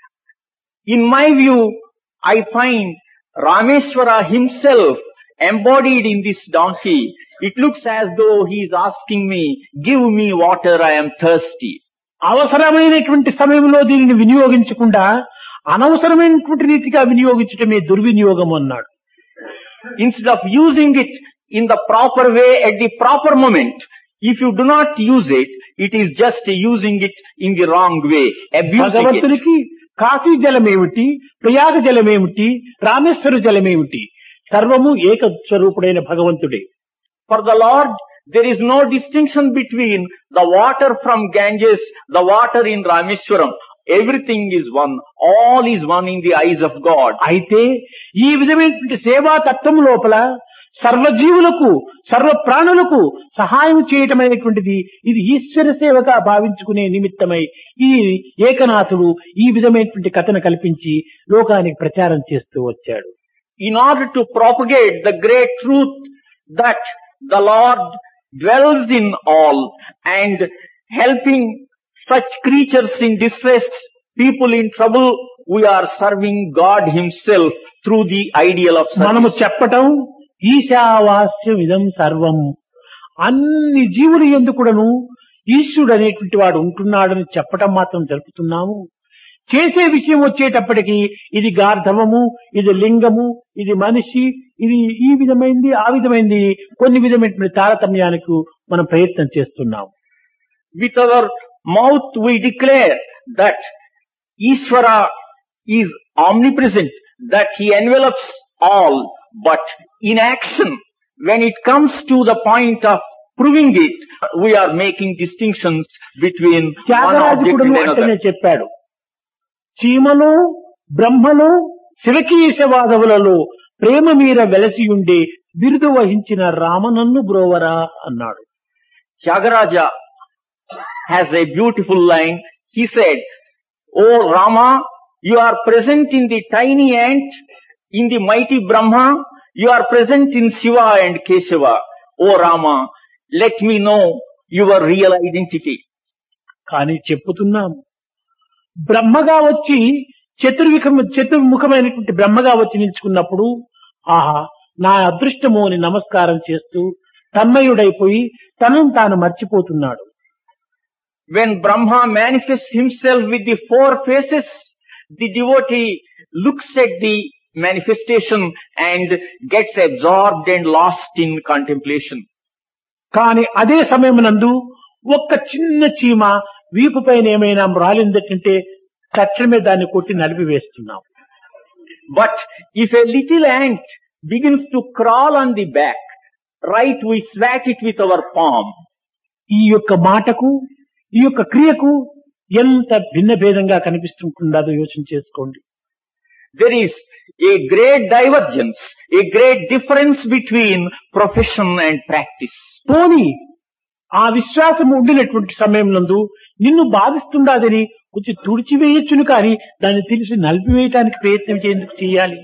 In my view, I find Rameshwara himself embodied in this donkey. It looks as though he is asking me, give me water, I am thirsty. అవసరమైనటువంటి సమయంలో దీనిని వినియోగించకుండా అనవసరమైనటువంటి రీతిగా వినియోగించటమే దుర్వినియోగం అన్నాడు. Instead of using it in the proper way at the proper moment, if you do not use it, it is just using it in the wrong way, abusing it. భగవంతునికి కాశీ జలమేమిటి, ప్రయాగ జలమేమిటి, రామేశ్వర జలమేమిటి, సర్వము ఏక స్వరూపుడైన భగవంతుడే. For the Lord, there is no distinction between the water from Ganges, the water in Rameswaram. Everything is one. All is one in the eyes of God. అయితే ఈ విధమైనటువంటి సేవా తత్వం లోపల సర్వజీవులకు సర్వ ప్రాణులకు సహాయం చేయటం అనేటువంటిది ఇది ఈశ్వర సేవగా భావించుకునే నిమిత్తమై ఈ ఏకనాథుడు ఈ విధమైనటువంటి కథను కల్పించి లోకానికి ప్రచారం చేస్తూ వచ్చాడు. In order to propagate the great truth that the Lord dwells in all and helping such creatures in distress, people in trouble, we are serving God himself through the ideal of మనము service. చెప్పటం ఈశావాస్యం ఇదం సర్వం, అన్ని జీవులు ఎందుకుడను ఈశ్వరుడు అనేటువంటి వాడు ఉంటున్నాడని చెప్పటం మాత్రం జరుపుతున్నాము. చేసే విషయం వచ్చేటప్పటికి ఇది గార్ధవము, ఇది లింగము, ఇది మనిషి, ఇది ఈ విధమైంది ఆ విధమైంది కొన్ని విధమైనటువంటి తారతమ్యానికి మనం ప్రయత్నం చేస్తున్నాము. With our mouth we declare that Ishvara is omnipresent, that he envelops all, but in action, when it comes to the point of proving it, we are making distinctions between one object త్యాగరాజకుడు and అంటనే another. చెప్పాడు, చీమలు బ్రహ్మలు శివకీశవాదవులలో ప్రేమ మీర వెలసియుండే బిరుదు వహించిన రామనన్ను బ్రోవరా అన్నాడు. Tyagaraja has a beautiful line. He said, "O Rama, you are present in the tiny ant, in the mighty Brahma, you are present in Shiva and Keshava. O Rama, let me know your real identity." కానీ చెప్పుతున్నాము, బ్రహ్మగా వచ్చి చతుర్ముఖమైనటువంటి బ్రహ్మగా వచ్చి నిలుచుకున్నప్పుడు ఆహా నా అదృష్టము అని నమస్కారం చేస్తూ తన్మయుడైపోయి తనను తాను మర్చిపోతున్నాడు. When Brahma manifests himself with the four faces, the devotee looks at the manifestation and gets absorbed and lost in contemplation. కానీ అదే సమయమునందు ఒక్క చిన్న చీమ వీపు పైన ఏమైనా రాలిందంటే తక్షణమే దాన్ని కొట్టి నలిపివేస్తున్నాం. But if a little ant begins to crawl on the back, right, we swat it with our palm. ఈ యొక్క మాటకు ఈ యొక్క క్రియకు ఎంత భిన్న భేదంగా కనిపిస్తుంటుందో యోచన చేసుకోండి. There is a great divergence, a great difference between profession and practice. పోని ఆ విశ్వాసం ఉండినటువంటి సమయంలో నిన్ను బాధిస్తుండదని కొంచెం తుడిచివేయచ్చును కానీ దాన్ని తెలిసి నలిపివేయటానికి ప్రయత్నం ఎందుకు చేయాలి?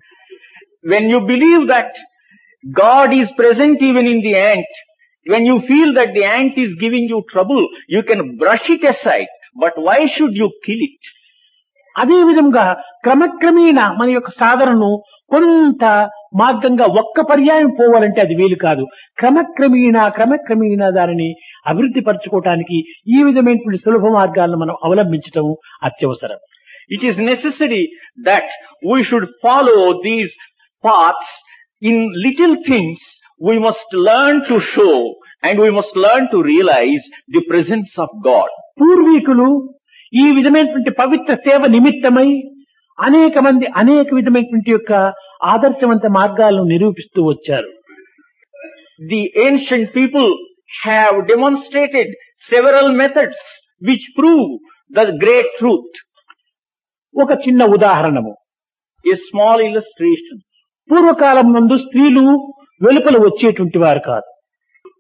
When you believe that God is present even in the ant, when you feel that the ant is giving you trouble, you can brush it aside. But why should you kill it? అదే విధంగా క్రమక్రమేణా మన యొక్క సాధనను కొంత మార్గంగా ఒక్క పర్యాయం పోవాలంటే అది వీలు కాదు. క్రమక్రమేణా దానిని అభివృద్ధి పరచుకోవటానికి ఈ విధమైనటువంటి సులభ మార్గాలను మనం అవలంబించటం అత్యవసరం. It is necessary that we should follow these paths. In little things we must learn to show and we must learn to realize the presence of God. పూర్వీకులు ఈ విధమైనటువంటి పవిత్ర సేవ నిమిత్తమై అనేక మంది అనేక విధమైనటువంటి యొక్క ఆదర్శవంత మార్గాలను నిరూపిస్తూ వచ్చారు. The ancient people have demonstrated several methods which prove the great truth. ఒక చిన్న ఉదాహరణము, A small illustration. పూర్వకాలం నందు స్త్రీలు వెలుపల వచ్చేటువంటి వారు కాదు.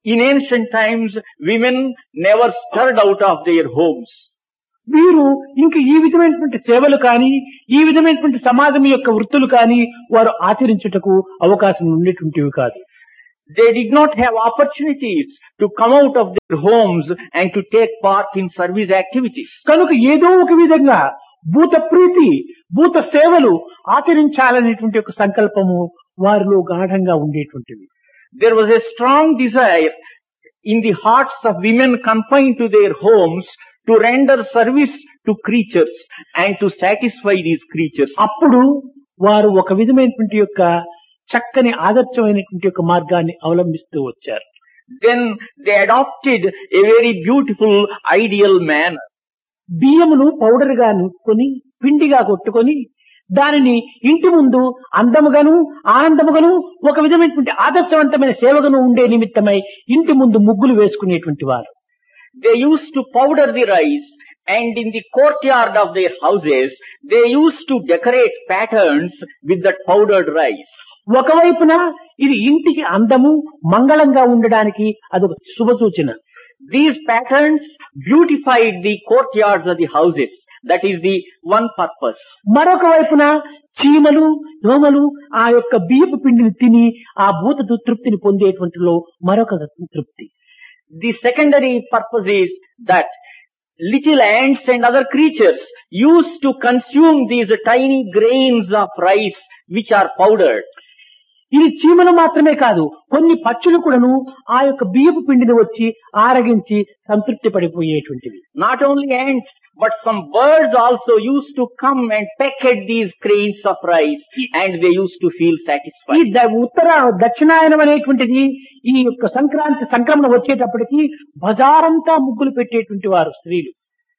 In ancient times, women never stirred out of their homes. వీరు ఇంక ఈ విధమైనటువంటి సేవలు కానీ ఈ విధమైనటువంటి సమాజం యొక్క వృత్తులు కానీ వారు ఆచరించుటకు అవకాశం ఉండేటువంటివి కాదు. They did not have opportunities to come out of their homes and to take part in service activities. కనుక ఏదో ఒక విధంగా భూత ప్రీతి భూత సేవలు ఆచరించాలనేటువంటి ఒక సంకల్పము వారిలో గాఢంగా ఉండేటువంటివి. There was a strong desire in the hearts of women confined to their homes to render service to creatures and to satisfy these creatures. అప్పుడు వారు ఒక విధమైనటువంటి యొక్క చక్కని ఆదర్శమైనటువంటి యొక్క మార్గాన్ని అవలంబిస్తూ వచ్చారు. Then they adopted a very beautiful ideal manner. బియ్యమును powder గా నూసుకొని పిండిగా కొట్టుకొని దానిని ఇంటి ముందు అందముగాను ఆనందముగాను ఒక విధమైనటువంటి ఆదర్శవంతమైన సేవగాను ఉండే నిమిత్తమై ఇంటి ముందు ముగ్గులు వేసుకునేటువంటి వారు. They used to powder the rice, and in the courtyard of their houses they used to decorate patterns with that powdered rice. ఒకవైపున ఇది ఇంటికి అందము మంగళంగా ఉండడానికి అదొక శుభసూచన. These patterns beautified the courtyards of the houses. That is the one purpose. మరొక వైపున చీమలు దోమలు ఆ యొక్క బియ్యపు పిండిని తిని ఆ భూత తృప్తిని పొందేటువంటిలో మరొక తృప్తి. The secondary purpose is that little ants and other creatures used to consume these tiny grains of rice which are powdered. ఇది చీమలు మాత్రమే కాదు, కొన్ని పక్షులు కూడాను ఆ యొక్క బియ్యపు పిండిని వచ్చి ఆరగించి సంతృప్తి పడిపోయేటువంటివి. Not only ants, but some birds also used to come and peck at these grains of rice, and they used to feel ఈ satisfied. దక్షిణాయనం అనేటువంటిది ఈ యొక్క సంక్రమణ వచ్చేటప్పటికి బజారంతా ముగ్గులు పెట్టేటువంటి వారు స్త్రీలు.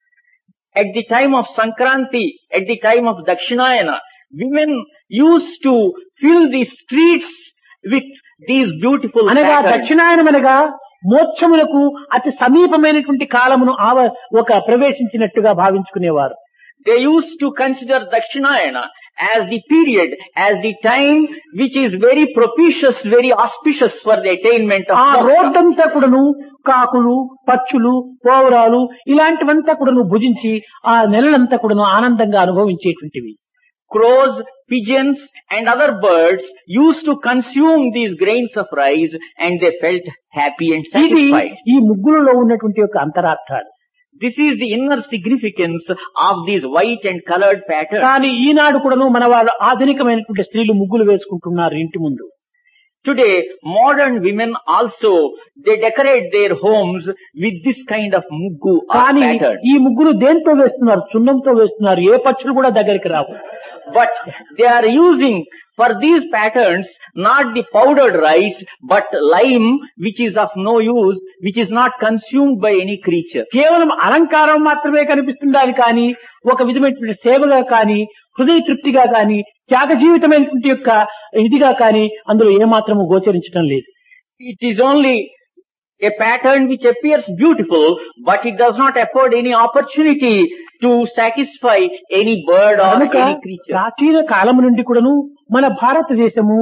At the time of Sankranti, at the time of Dakshinayana, women used to fill the streets with these beautiful అనగా patterns. దక్షిణాయనం అనగా మోక్షములకు అతి సమీపమైనటువంటి కాలమును ఒక ప్రవేశించినట్టుగా భావించుకునేవారు. They used to consider Dakshinayana as the period, as the time which is very propitious, very auspicious for the attainment of ఆ moksha. రోడ్డంతా కూడాను కాకులు పక్షులు పౌరాలు ఇలాంటివంతా కూడాను భుజించి ఆ నెలలంతా కూడాను ఆనందంగా అనుభవించేటువంటివి. Crows, pigeons and other birds used to consume these grains of rice, and they felt happy and ఇది satisfied. ఈ ముగ్గులలో ఉన్నటువంటి యొక్క అంతరార్థాలు. This is the inner significance of these white and colored patterns. కానీ ఈనాడు కూడాను మన వాళ్ళు ఆధునికమైనటువంటి స్త్రీలు ముగ్గులు వేసుకుంటున్నారు ఇంటి ముందు. Today, modern women also, they decorate their homes with this kind of muggu or కానీ pattern. ఈ ముగ్గులు దేంతో వేస్తున్నారు? సున్నంతో వేస్తున్నారు. ఏ పక్షులు కూడా దగ్గరికి రావు. But they are using for these patterns not the powdered rice, but lime, which is of no use, which is not consumed by any creature. కేవలం అలంకారం మాత్రమే కనిపిస్తుండాలి కానీ ఒక విధమైనటువంటి సేవగా కానీ హృదయ తృప్తిగా కానీ త్యాగ జీవితమైనటువంటి యొక్క ఇదిగా కానీ అందులో ఏమాత్రము గోచరించడం లేదు. It is only a pattern which appears beautiful, but it does not afford any opportunity to satisfy any bird or కనుక any creature. ప్రాచీన కాలం నుండి కూడాను మన భారతదేశము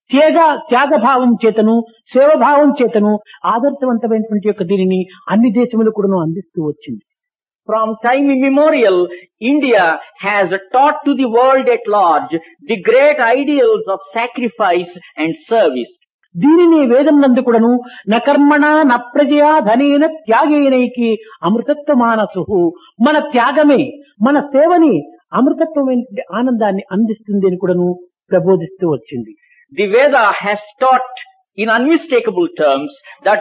త్యాగభావం చేతను సేవభావం చేతను ఆదర్శవంతమైనటువంటి యొక్క దీనిని అన్ని దేశములు కూడాను అందిస్తూ వచ్చింది. From time immemorial, India has taught to the world at large the great ideals of sacrifice and service. దీనిని వేదం నందు కూడాను నకర్మణ నప్రజయా ధనేన త్యాగేనైకి అమృతత్వ మానసు, మన త్యాగమే మన సేవని అమృతత్వమైన ఆనందాన్ని అందిస్తుంది అని కూడాను ప్రబోధిస్తూ వచ్చింది. The Veda has taught in unmistakable terms that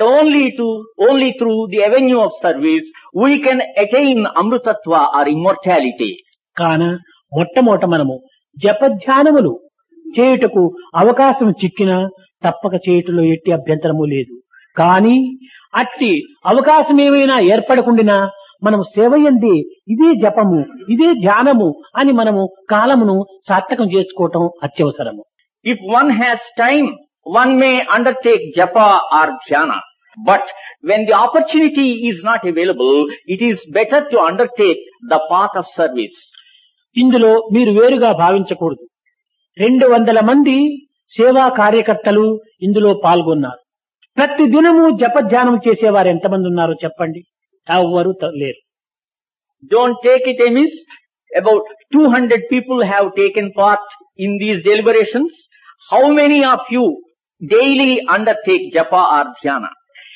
only through the avenue of service we can attain amrutatva or immortality. కాన మొట్టమొదట మనము జపధ్యానములు చేయుటకు అవకాశం చిక్కినా తప్పక చేయుటలో ఎట్టి అభ్యంతరము లేదు. కానీ అట్టి అవకాశం ఏమైనా ఏర్పడకుండినా మనము సేవయండి ఇదే జపము ఇదే ధ్యానము అని మనము కాలమును సార్థకం చేసుకోవటం అత్యవసరము. If one has time, one may undertake japa or dhyana. But when the opportunity is not available, it is better to undertake the path of service. ఇందులో మీరు వేరుగా భావించకూడదు. 200 మంది సేవా కార్యకర్తలు ఇందులో పాల్గొన్నారు. ప్రతి దినము జపధ్యానం చేసేవారు ఎంతమంది ఉన్నారో చెప్పండి. ఎవ్వరూ లేరు. Don't take it amiss. About 200 people have taken part in these deliberations. How many of you daily undertake japa or dhyana?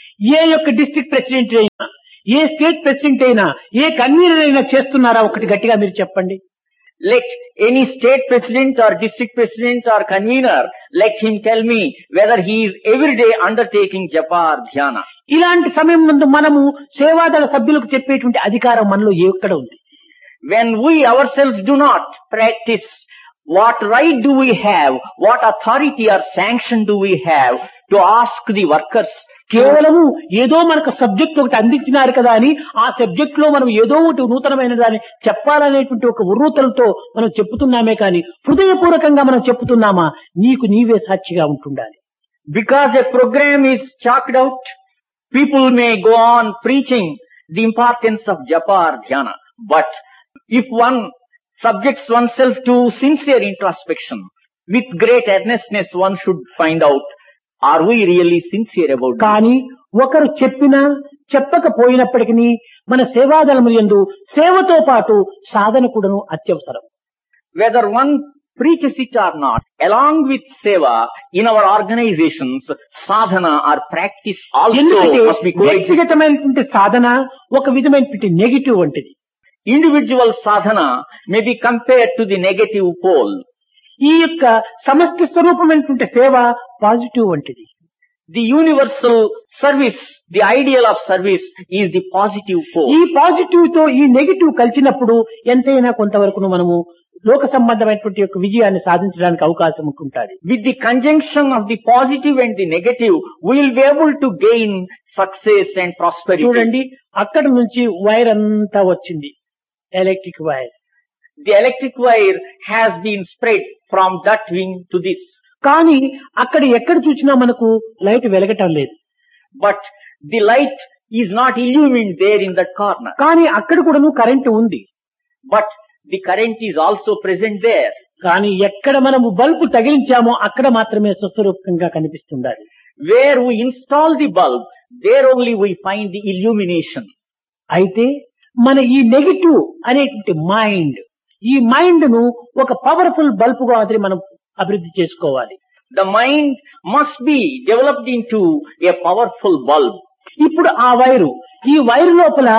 ఏ యొక్క డిస్ట్రిక్ట్ ప్రెసిడెంట్ అయినా, ఏ స్టేట్ ప్రెసిడెంట్ అయినా, ఏ కన్వీనర్ అయినా చేస్తున్నారా? ఒకటి గట్టిగా మీరు చెప్పండి. Let any state president or district president or convener, let him tell me whether he is every day undertaking japa or dhyana. ఇలాంటి సమయం ముందు మనము సేవాదళ సభ్యులకు చెప్పేటువంటి అధికారం మనలో ఎక్కడ ఉంది? When we ourselves do not practice, what right do we have, what authority or sanction do we have to ask the workers? కేవలము ఏదో మనకు సబ్జెక్ట్ ఒకటి అందించినారు కదా అని ఆ సబ్జెక్ట్ లో మనం ఏదో ఒకటి నూతనమైన దాన్ని చెప్పాలనేటువంటి ఒక ఉర్రూతలతో మనం చెప్పుతున్నామే కానీ హృదయపూర్వకంగా మనం చెప్పుతున్నామా? నీకు నీవే సాక్షిగా ఉంటుండాలి. Because a program is chalked out, people may go on preaching the importance of japa or dhyana. But if one subjects oneself to sincere introspection, with great earnestness one should find out, are we really sincere about this? కానీ ఒకరు చెప్పినా చెప్పకపోయినప్పటికీ మన సేవాదళము యందు సేవతో పాటు సాధన కూడాను అత్యవసరం. Whether one preaches it or not, along with seva, in our organizations, sadhana or practice also ఎందుకంటే must be coexistent. వ్యక్తిగతమైనటువంటి సాధన ఒక విధమైనటువంటి నెగిటివ్ వంటిది. Individual sadhana may be compared to the negative pole. ఈ యొక్క సమష్టి స్వరూపమైనటువంటి సేవ పాజిటివ్ వంటిది. The universal service, the ideal of service is the positive pole. ఈ పాజిటివ్ తో ఈ నెగిటివ్ కలిసినప్పుడు ఎంతైనా కొంతవరకు మనము లోక సంబంధమైనటువంటి యొక్క విజయాన్ని సాధించడానికి అవకాశం ఉంటుంటుంది. With the conjunction of the positive and the negative, we will be able to gain success and prosperity. చూడండి, అక్కడ నుంచి వైర్ అంతా వచ్చింది, electric wire. The electric wire has been spread from that wing to this. కానీ అక్కడ ఎక్కడ చూసినా మనకు లైట్ వెలగటం లేదు. But the light is not illumined there in that corner. కానీ అక్కడ కూడాను కరెంటు ఉంది. But the current is also present there. కానీ ఎక్కడ మనము బల్బు తగిలించామో అక్కడ మాత్రమే స్వస్వరూపంగా కనిపిస్తుంది. Where we install the bulb, there only we find the illumination. అయితే మన ఈ నెగిటివ్ అనేటువంటి మైండ్, ఈ మైండ్ ను ఒక పవర్ఫుల్ బల్బుగా అది మనం అభివృద్ధి చేసుకోవాలి. The mind must be developed into a powerful bulb. ఇప్పుడు ఆ వైరు, ఈ వైరు లోపల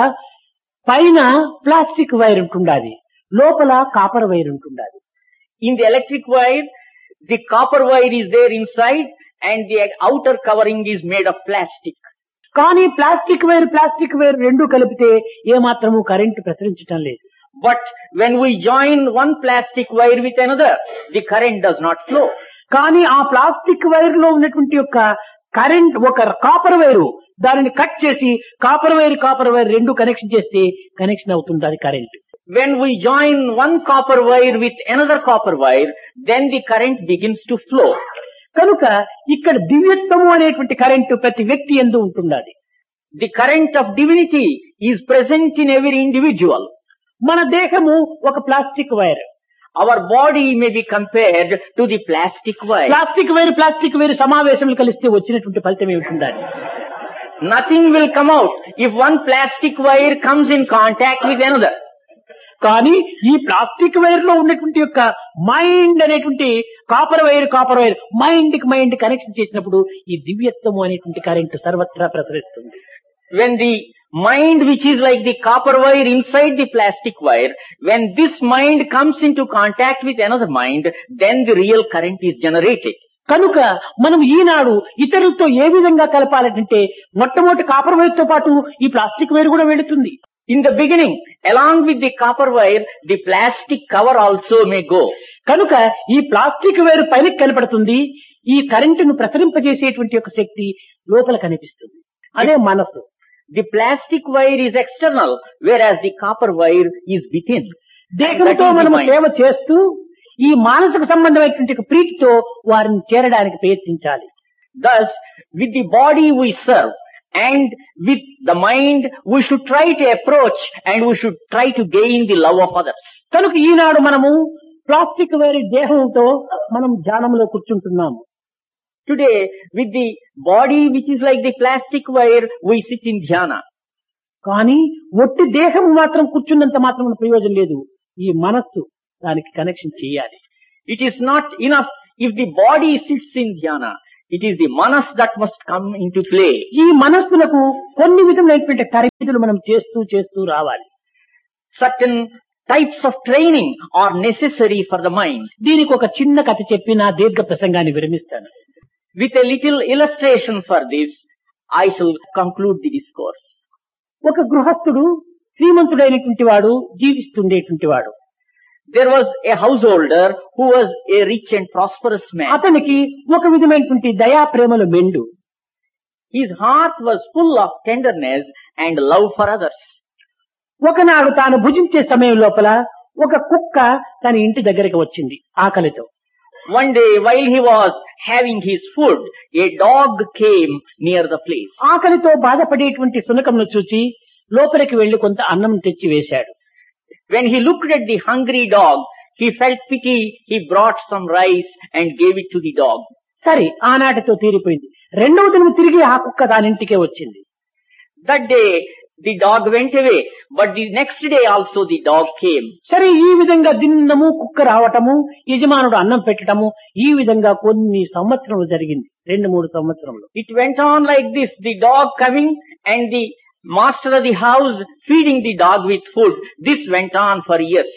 పైన ప్లాస్టిక్ వైర్ ఉంటుండాలి, లోపల కాపర్ వైర్ ఉంటుండాలి. In the electric wire, the copper wire is there inside and the outer covering is made of plastic. కానీ plastic wire రెండు కలిపితే ఏమాత్రము కరెంటు ప్రసరించటం లేదు. But when we join one plastic wire with another, the current does not flow. కానీ ఆ plastic wire లో ఉన్నటువంటి యొక్క కరెంట్ ఒక కాపర్ వైరు, దానిని కట్ చేసి కాపర్ వైర్ రెండు కనెక్షన్ చేస్తే కనెక్షన్ అవుతుంది అది current. When we join one copper wire with another copper wire, then the current begins to flow. కనుక ఇక్కడ దివ్యత్వము అనేటువంటి కరెంటు ప్రతి వ్యక్తి యందు ఉంటున్నది. The current of divinity is present in every individual. మన దేహము ఒక plastic wire. Our body may be compared to the plastic wire. Plastic wire సమావేశములు కలిస్తే వచ్చినటువంటి ఫలితం ఏమిటి? Nothing will come out if one plastic wire comes in contact with another. కానీ ఈ plastic wire లో ఉన్నటువంటి యొక్క మైండ్ అనేటువంటి కాపర్ వైర్ మైండ్ కనెక్షన్ చేసినప్పుడు ఈ దివ్యత్వము అనేటువంటి కరెంట్ సర్వత్రా ప్రసరిస్తుంది. When the mind, which is like the copper wire inside the plastic wire, when this mind comes into contact with another mind, then the real current is generated. కనుక మనం ఈనాడు ఇతరులతో ఏ విధంగా కలపాలంటే మొట్టమొదటి copper wire తో పాటు ఈ plastic wire కూడా వెళుతుంది. In the beginning, along with the copper wire, the plastic cover also may go. కనుక ఈ ప్లాస్టిక్ వైర్ పైన కనపడుతుంది, ఈ కరెంటును ప్రసరింపజేసేటువంటి యొక్క శక్తి లోపల కనిపిస్తుంది, అదే మనస్సు. The plastic wire is external, whereas the copper wire is within. దేహంతో మనము సేవ చేస్తూ ఈ మానసిక సంబంధమైనటువంటి ప్రీతితో వారిని చేరడానికి ప్రయత్నించాలి. Thus, with the body we serve, and with the mind we should try to approach and we should try to gain the love of others. కనుక ఈనాడు మనము ప్లాస్టిక్ వైర్ దేహంతో మనం ధ్యానంలో కూర్చుంటున్నాము. Today, with the body which is like the plastic wire, we sit in dhyana. కానీ ఒట్టి దేహం మాత్రం కూర్చున్నంత మాత్రం ప్రయోజనం లేదు. ఈ మనస్సు దానికి కనెక్షన్ చేయాలి. It is not enough if the body sits in dhyana. It is the manas that must come into play. ఈ మనస్సులకు కొన్ని విధములైనటువంటి తరబేతులు మనం చేస్తూ రావాలి. Certain types of training are necessary for the mind. దీనికి ఒక చిన్న కథ చెప్పి నా దీర్ఘ ప్రసంగాన్ని విరమిస్తాను. With a little illustration for this, I shall conclude the discourse. ఒక గృహస్థుడు శ్రీమంతుడైనటువంటి వాడు, జీవిస్తుండేటువంటి వాడు. There was a householder who was a rich and prosperous man. అతనికి ఒక విధమైనటువంటి దయా ప్రేమల మెండు. His heart was full of tenderness and love for others. ఒకనాడు తాను భుజించే సమయం లోపల ఒక కుక్క తన ఇంటి దగ్గరికి వచ్చింది ఆకలితో. One day, while he was having his food, a dog came near the place. ఆకలితో బాధపడేటువంటి శునకంను చూచి లోపలికి వెళ్లి కొంత అన్నం తెచ్చి వేశాడు. When he looked at the hungry dog, he felt pity. He brought some rice and gave it to the dog. సరే, ఆనాటితో తీరిపోయింది. రెండవ దినం తిరిగి ఆ కుక్క దానింటికే వచ్చింది. That day, the dog went away, but the next day also the dog came. సరే, ఈ విధంగా దినము కుక్క రావటము, యజమానుడు అన్నం పెట్టడము, ఈ విధంగా కొన్ని సంవత్సరములు జరిగింది. 2-3 సంవత్సరములు. It went on like this, the dog coming and the master of the house feeding the dog with food. This went on for years.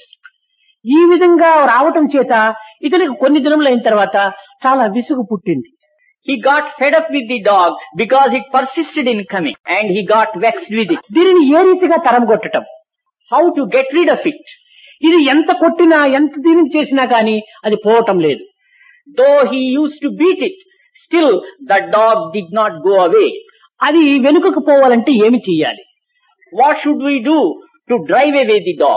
ఈ విధంగా రావటం చేత ఇతనికి కొన్ని దినములు అయిన తర్వాత చాలా విసుగు పుట్టింది. He got fed up with the dog because it persisted in coming, and he got vexed with it. దీనిని ఏ రీతిగా తరంగొట్టడం, How to get rid of it? ఇది ఎంత కొట్టినా ఎంత దీనిని చేసినా గాని అది పోవటం లేదు. Though he used to beat it, still the dog did not go away. అది వెనుకకు పోవాలంటే ఏమి చెయ్యాలి? What should we do to drive away the dog?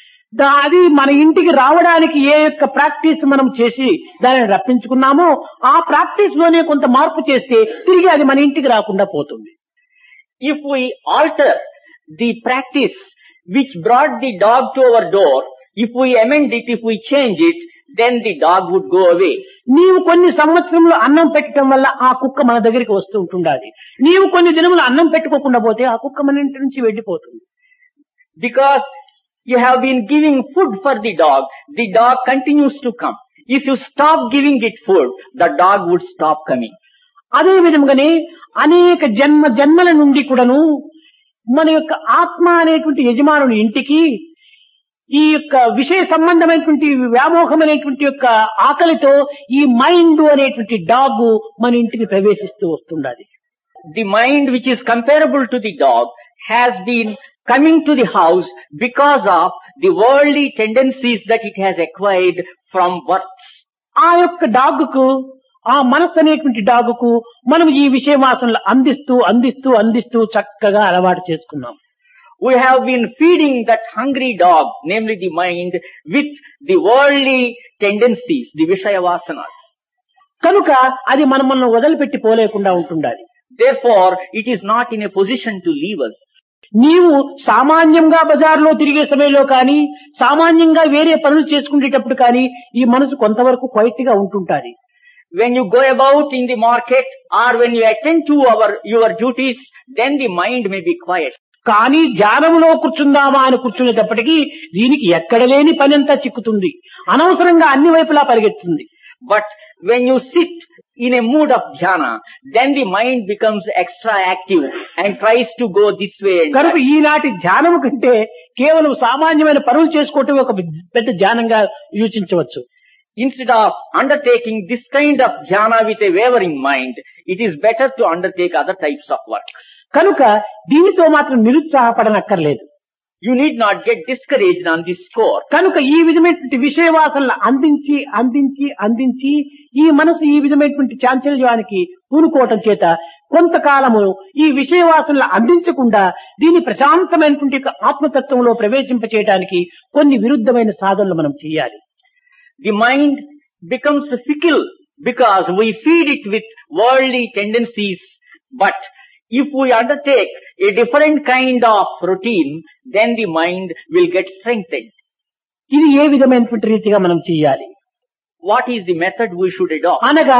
అది మన ఇంటికి రావడానికి ఏ యొక్క ప్రాక్టీస్ మనం చేసి దానిని రప్పించుకున్నామో ఆ ప్రాక్టీస్ లోనే కొంత మార్పు చేస్తే తిరిగి అది మన ఇంటికి రాకుండా పోతుంది. If we alter the practice which brought the dog to our door, if we amend it, if we change it, then the dog would go away. నీవు కొన్ని సంవత్సరంలో అన్నం పెట్టడం వల్ల ఆ కుక్క మన దగ్గరికి వస్తూ ఉంటుండాలి. నీవు కొన్ని దినములు అన్నం పెట్టుకోకుండా పోతే ఆ కుక్క మన ఇంటి నుంచి వెళ్ళిపోతుంది. Because you have been giving food for the dog continues to come. If you stop giving it food, the dog would stop coming. అదే విధంగానే అనేక జన్మల నుండి కూడాను మన యొక్క ఆత్మ అనేటువంటి యజమానుని ఇంటికి ఈ యొక్క విషయ సంబంధమైనటువంటి వ్యామోహమైనటువంటి యొక్క ఆకలితో ఈ మైండ్ అనేటువంటి డాగ్ మన ఇంటికి ప్రవేశిస్తూ వస్తుండాలి. The mind which is comparable to the dog has been coming to the house because of the worldly tendencies that it has acquired from birth. ఆ యొక్క డాగ్కు, ఆ మనస్సు అనేటువంటి డాగ్కు మనం ఈ విషయ వాసనలు అందిస్తూ చక్కగా అలవాటు చేసుకున్నాం. We have been feeding that hungry dog, namely the mind, with the worldly tendencies, the Vishaya Vasanas. కనుక అది మనల్ని వదిలిపెట్టి పోలేకుండా ఉంటుండాలి. Therefore, it is not in a position to leave us. నీవు సామాన్యంగా బజార్లో తిరిగే సమయంలో కానీ, సామాన్యంగా వేరే పనులు చేసుకునేటప్పుడు కానీ ఈ మనసు కొంతవరకు క్వైట్ గా ఉంటుంటాది. When you go about in the market or when you attend to your duties, then the mind may be quiet. కానీ ధ్యానంలో కూర్చుందామా అని కూర్చునేటప్పటికీ దీనికి ఎక్కడ లేని పని అంతా చిక్కుతుంది, అనవసరంగా అన్ని వైపులా పరిగెత్తుంది. But when you sit in a mood of dhyana, then the mind becomes extra active and tries to go this way and కనుక that. ఈనాటి ధ్యానము కంటే కేవలం సామాన్యమైన పనులు చేసుకోవటం ఒక పెద్ద ధ్యానంగా యోచించవచ్చు. Instead of undertaking this kind of dhyana with a wavering mind, it is better to undertake other types of work. కనుక దీనితో మాత్రం నిరుత్సాహపడనక్కర్లేదు. You need not get discouraged on this score. కనుక ఈ విధమైనటువంటి విషయవాసనలు అందించి ఈ మనసు ఈ విధమైనటువంటి చాంచల్యానికి పూనుకోవటం చేత కొంతకాలము ఈ విషయవాసనలు అందించకుండా దీని ప్రశాంతమైనటువంటి ఆత్మతత్వంలో ప్రవేశింపచేయడానికి కొన్ని విరుద్ధమైన సాధనలు మనం చేయాలి. The mind becomes fickle because we feed it with worldly tendencies, but if we undertake a different kind of routine, then the mind will get strengthened. ఇది ఏ విధమైనటువంటి రీతిగా మనం చేయాలి? What is the method we should adopt? అనగా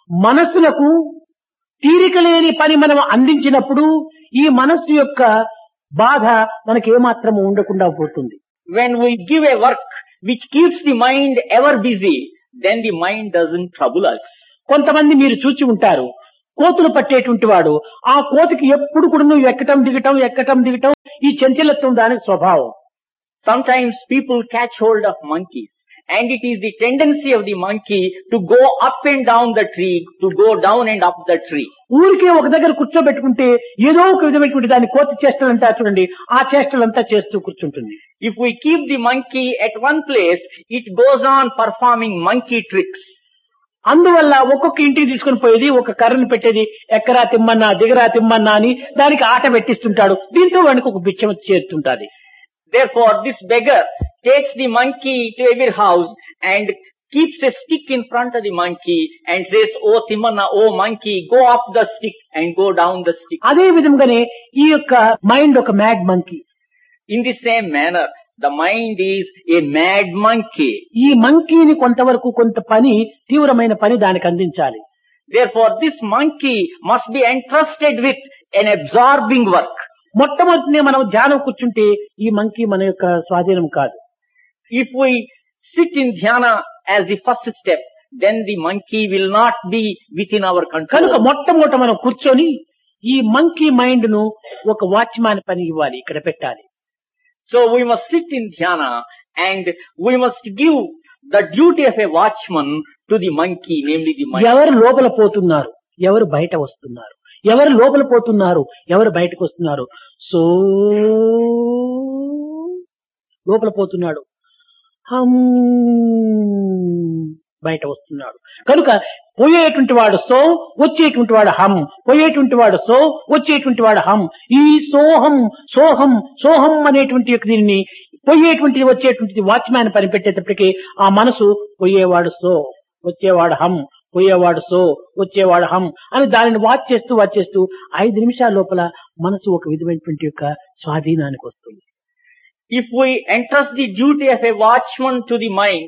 మనస్సులకు తీరిక లేని పని మనం అందించినప్పుడు ఈ మనస్సు యొక్క బాధ మనకి ఏమాత్రం ఉండకుండా పోతుంది. When we give a work which keeps the mind ever busy, then the mind doesn't trouble us. కొంతమంది మీరు చూచి ఉంటారు, కోతులు పట్టేటువంటి వాడు ఆ కోతికి ఎప్పుడు కూడా నువ్వు ఎక్కటం దిగటం ఈ చంచలత్వం దానికి స్వభావం. Sometimes people catch hold of monkeys, and it is the tendency of the monkey to go up and down the tree, to go down and up the tree. ఊరికే ఒక దగ్గర కూర్చోబెట్టుకుంటే ఏదో ఒక విధమైనటువంటి దాని కోతి చేష్టలంతా చూడండి, ఆ చేష్టలంతా చేస్తూ కూర్చుంటుంది. If we keep the monkey at one place, it goes on performing monkey tricks. అందువల్ల ఒక్కొక్క ఇంటికి తీసుకుని పోయేది ఒక కర్రను పెట్టేది, ఎక్కరా తిమ్మన్నా దిగరా తిమ్మన్నా అని దానికి ఆట పెట్టిస్తుంటాడు. దీంతో వాడికి ఒక బిచ్చం చేరుతుంటాది. Therefore, this beggar takes the monkey to every house and keeps a stick in front of the monkey and says, "Oh Timmanna, oh monkey, go up the stick and go down the stick." అదే విధంగానే ఈ యొక్క mind ఒక mad monkey. In the same manner, the mind is a mad monkey. ఈ మంకీని కొంతవరకు కొంత పని, తీవ్రమైన పని దానికి అందించాలి. Therefore, this monkey must be entrusted with an absorbing work. మొట్టమొదటినే మనం ధ్యానం కూర్చుంటే ఈ మంకీ మన యొక్క స్వాధీనం కాదు. If we sit in dhyana as the first step, then the monkey will not be within our control. కనుక మొట్టమొదట మనం కూర్చొని ఈ మంకీ మైండ్ ను ఒక వాచ్మాన్ పని ఇవ్వాలి, ఇక్కడ పెట్టాలి. So we must sit in dhyana and we must give the duty of a watchman to the monkey, namely the mind. ఎవరు లోపల పోతున్నారు, ఎవరు బయట వస్తున్నారు, ఎవరు లోపల పోతున్నారు, ఎవరు బయటకు వస్తున్నారు. సో లోపల పోతున్నాడు, హమ్ బయట వస్తున్నాడు. కనుక పోయేటువంటి వాడు సో, వచ్చేటువంటి వాడు హమ్, పోయేటువంటి వాడు సో, వచ్చేటువంటి వాడు హమ్. ఈ సోహం సోహం సోహం అనేటువంటి దీనిని పోయేటువంటిది వచ్చేటువంటిది వాచ్మ్యాన్ పని పెట్టేటప్పటికీ ఆ మనసు పోయేవాడు సో, వచ్చేవాడు హమ్, పోయేవాడు సో, వచ్చేవాడు హమ్ అని దానిని వాచ్ చేస్తూ 5 నిమిషాల లోపల మనసు ఒక విధమైనటువంటి యొక్క స్వాధీనానికి వస్తుంది. If we entrust the duty of a watchman to the mind,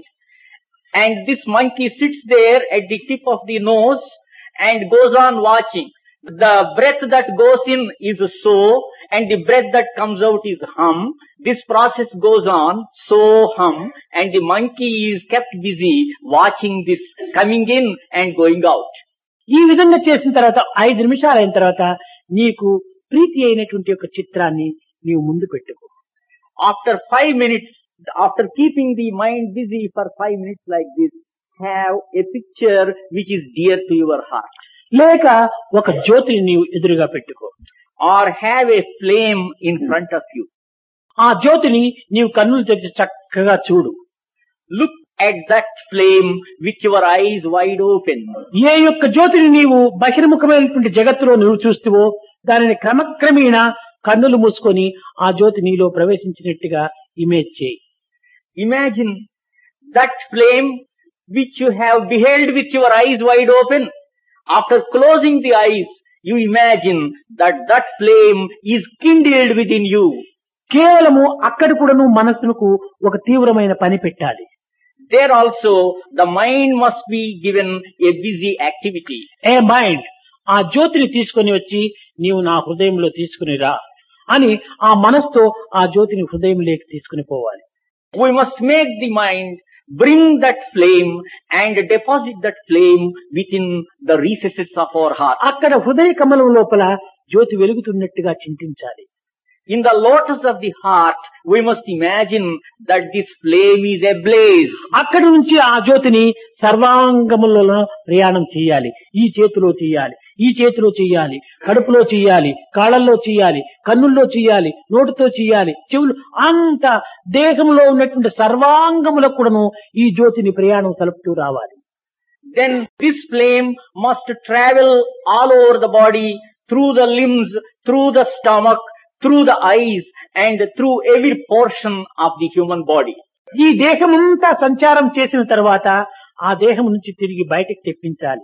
and this monkey sits there at the tip of the nose and goes on watching, the breath that goes in is so, and the breath that comes out is hum. This process goes on, so hum, and the monkey is kept busy watching this coming in and going out. ఈ విధంగా చేసిన తర్వాత 5 నిమిషాలు అయిన తర్వాత నీకు ప్రీతి అయినటువంటి యొక్క చిత్రాన్ని నీవు ముందు పెట్టుకో. After 5 minutes, after keeping the mind busy for 5 minutes like this, have a picture which is dear to your heart. లేక ఒక జ్యోతిని నీవు ఎదురుగా పెట్టుకో. Or have a flame in front of you. ఆ జ్యోతిని నీవు కన్నులు తెరిచి చక్కగా చూడు. Look at that flame with your eyes wide open. ఏ యొక్క జ్యోతిని నీవు బహిర్ముఖమైనటువంటి జగత్తులో నువ్వు చూస్తావో దానిని క్రమక్రమేణా కన్నులు మూసుకొని ఆ జ్యోతి నీలో ప్రవేశించినట్టుగా ఇమేజ్ చేయి. Imagine that flame which you have beheld with your eyes wide open. After closing the eyes, you imagine that that flame is kindled within you. కేవలము అక్కడ కూడా నువ్వు మనస్సుకు ఒక తీవ్రమైన పని పెట్టాలి. There also the mind must be given a busy activity. A mind, ఆ జ్యోతిని తీసుకొని వచ్చి నీవు నా హృదయంలో తీసుకుని రా అని ఆ మనస్సుతో ఆ జ్యోతిని హృదయంలోకి తీసుకుని పోవాలి. We must make the mind bring that flame and deposit that flame within the recesses of our heart. అక్కడ హృదయ కమలం లోపల జ్యోతి వెలుగుతున్నట్టుగా చింతించాలి. In the lotus of the heart, we must imagine that this flame is ablaze. అక్కడి నుంచి ఆ జ్యోతిని సర్వాంగములలో ప్రయాణం చేయాలి. ఈ చేతిలో చేయాలి, ఈ చేతిలో చేయాలి, కడుపులో చేయాలి, కాళ్ళల్లో చేయాలి, కన్నుల్లో చేయాలి, నోటితో చేయాలి, చెవులు, అంత దేహంలో ఉన్నటువంటి సర్వాంగములకు కూడాను ఈ జ్యోతిని ప్రయాణం సలుపుతూ రావాలి. Then this flame must travel all over the body, through the limbs, through the stomach, through the eyes, and through every portion of the human body. ఈ దేహమంతా సంచారం చేసిన తర్వాత ఆ దేహం నుంచి తిరిగి బయటకు తెప్పించాలి.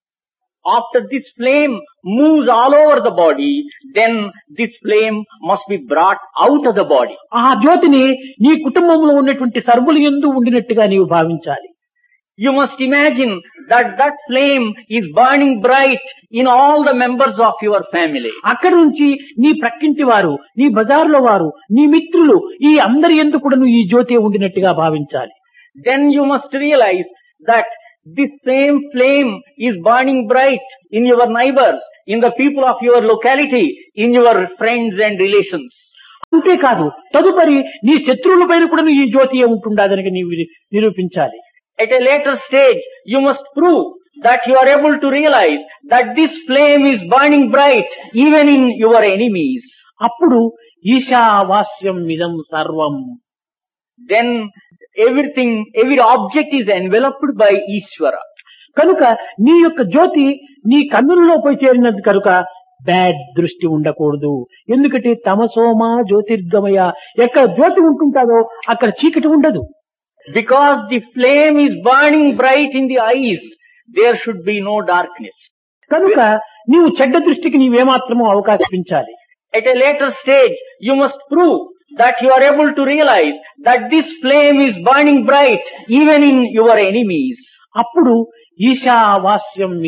After this flame moves all over the body, then this flame must be brought out of the body. ఆ జ్యోతిని నీ కుటుంబంలో ఉన్నటువంటి సర్వులు యందు ఉండినట్టుగా నీవు భావించాలి. You must imagine that that flame is burning bright in all the members of your family. అక్కడి నుంచి నీ ప్రక్కింటి వారు, నీ బజార్లో వారు, నీ మిత్రులు, ఈ అందరి యందు కూడాను ఈ జ్యోతి ఉండినట్టుగా భావించాలి. Then you must realize that this same flame is burning bright in your neighbors, in the people of your locality, in your friends and relations. అంతేకాదు, తదుపరి నీ శత్రువుల పైన కూడా ఈ జ్యోతి ఉంటుండదని నీవు నిరూపించాలి. At a later stage, you must prove that you are able to realize that this flame is burning bright even in your enemies. అప్పుడు ఈశావాస్యం ఇదం సర్వం. Then everything, every object is enveloped by Ishvara. కనుక నీ యొక్క జ్యోతి నీ కన్నులలో పోయి చేరినది కనుక బ్యాడ్ దృష్టి ఉండకూడదు. ఎందుకంటే తమసోమా జ్యోతిర్గమయ, ఎక్కడ జ్యోతి ఉంటుంటాదో అక్కడ చీకటి ఉండదు. Because the flame is burning bright in the eyes, there should be no darkness. కనుక నీవు చెడ్డ దృష్టికి నీవేమాత్రమూ అవకాశించాలి. At a later stage, you must prove that you are able to realize that this flame is burning bright even in your enemies. అప్పుడు ఈశావాస్యం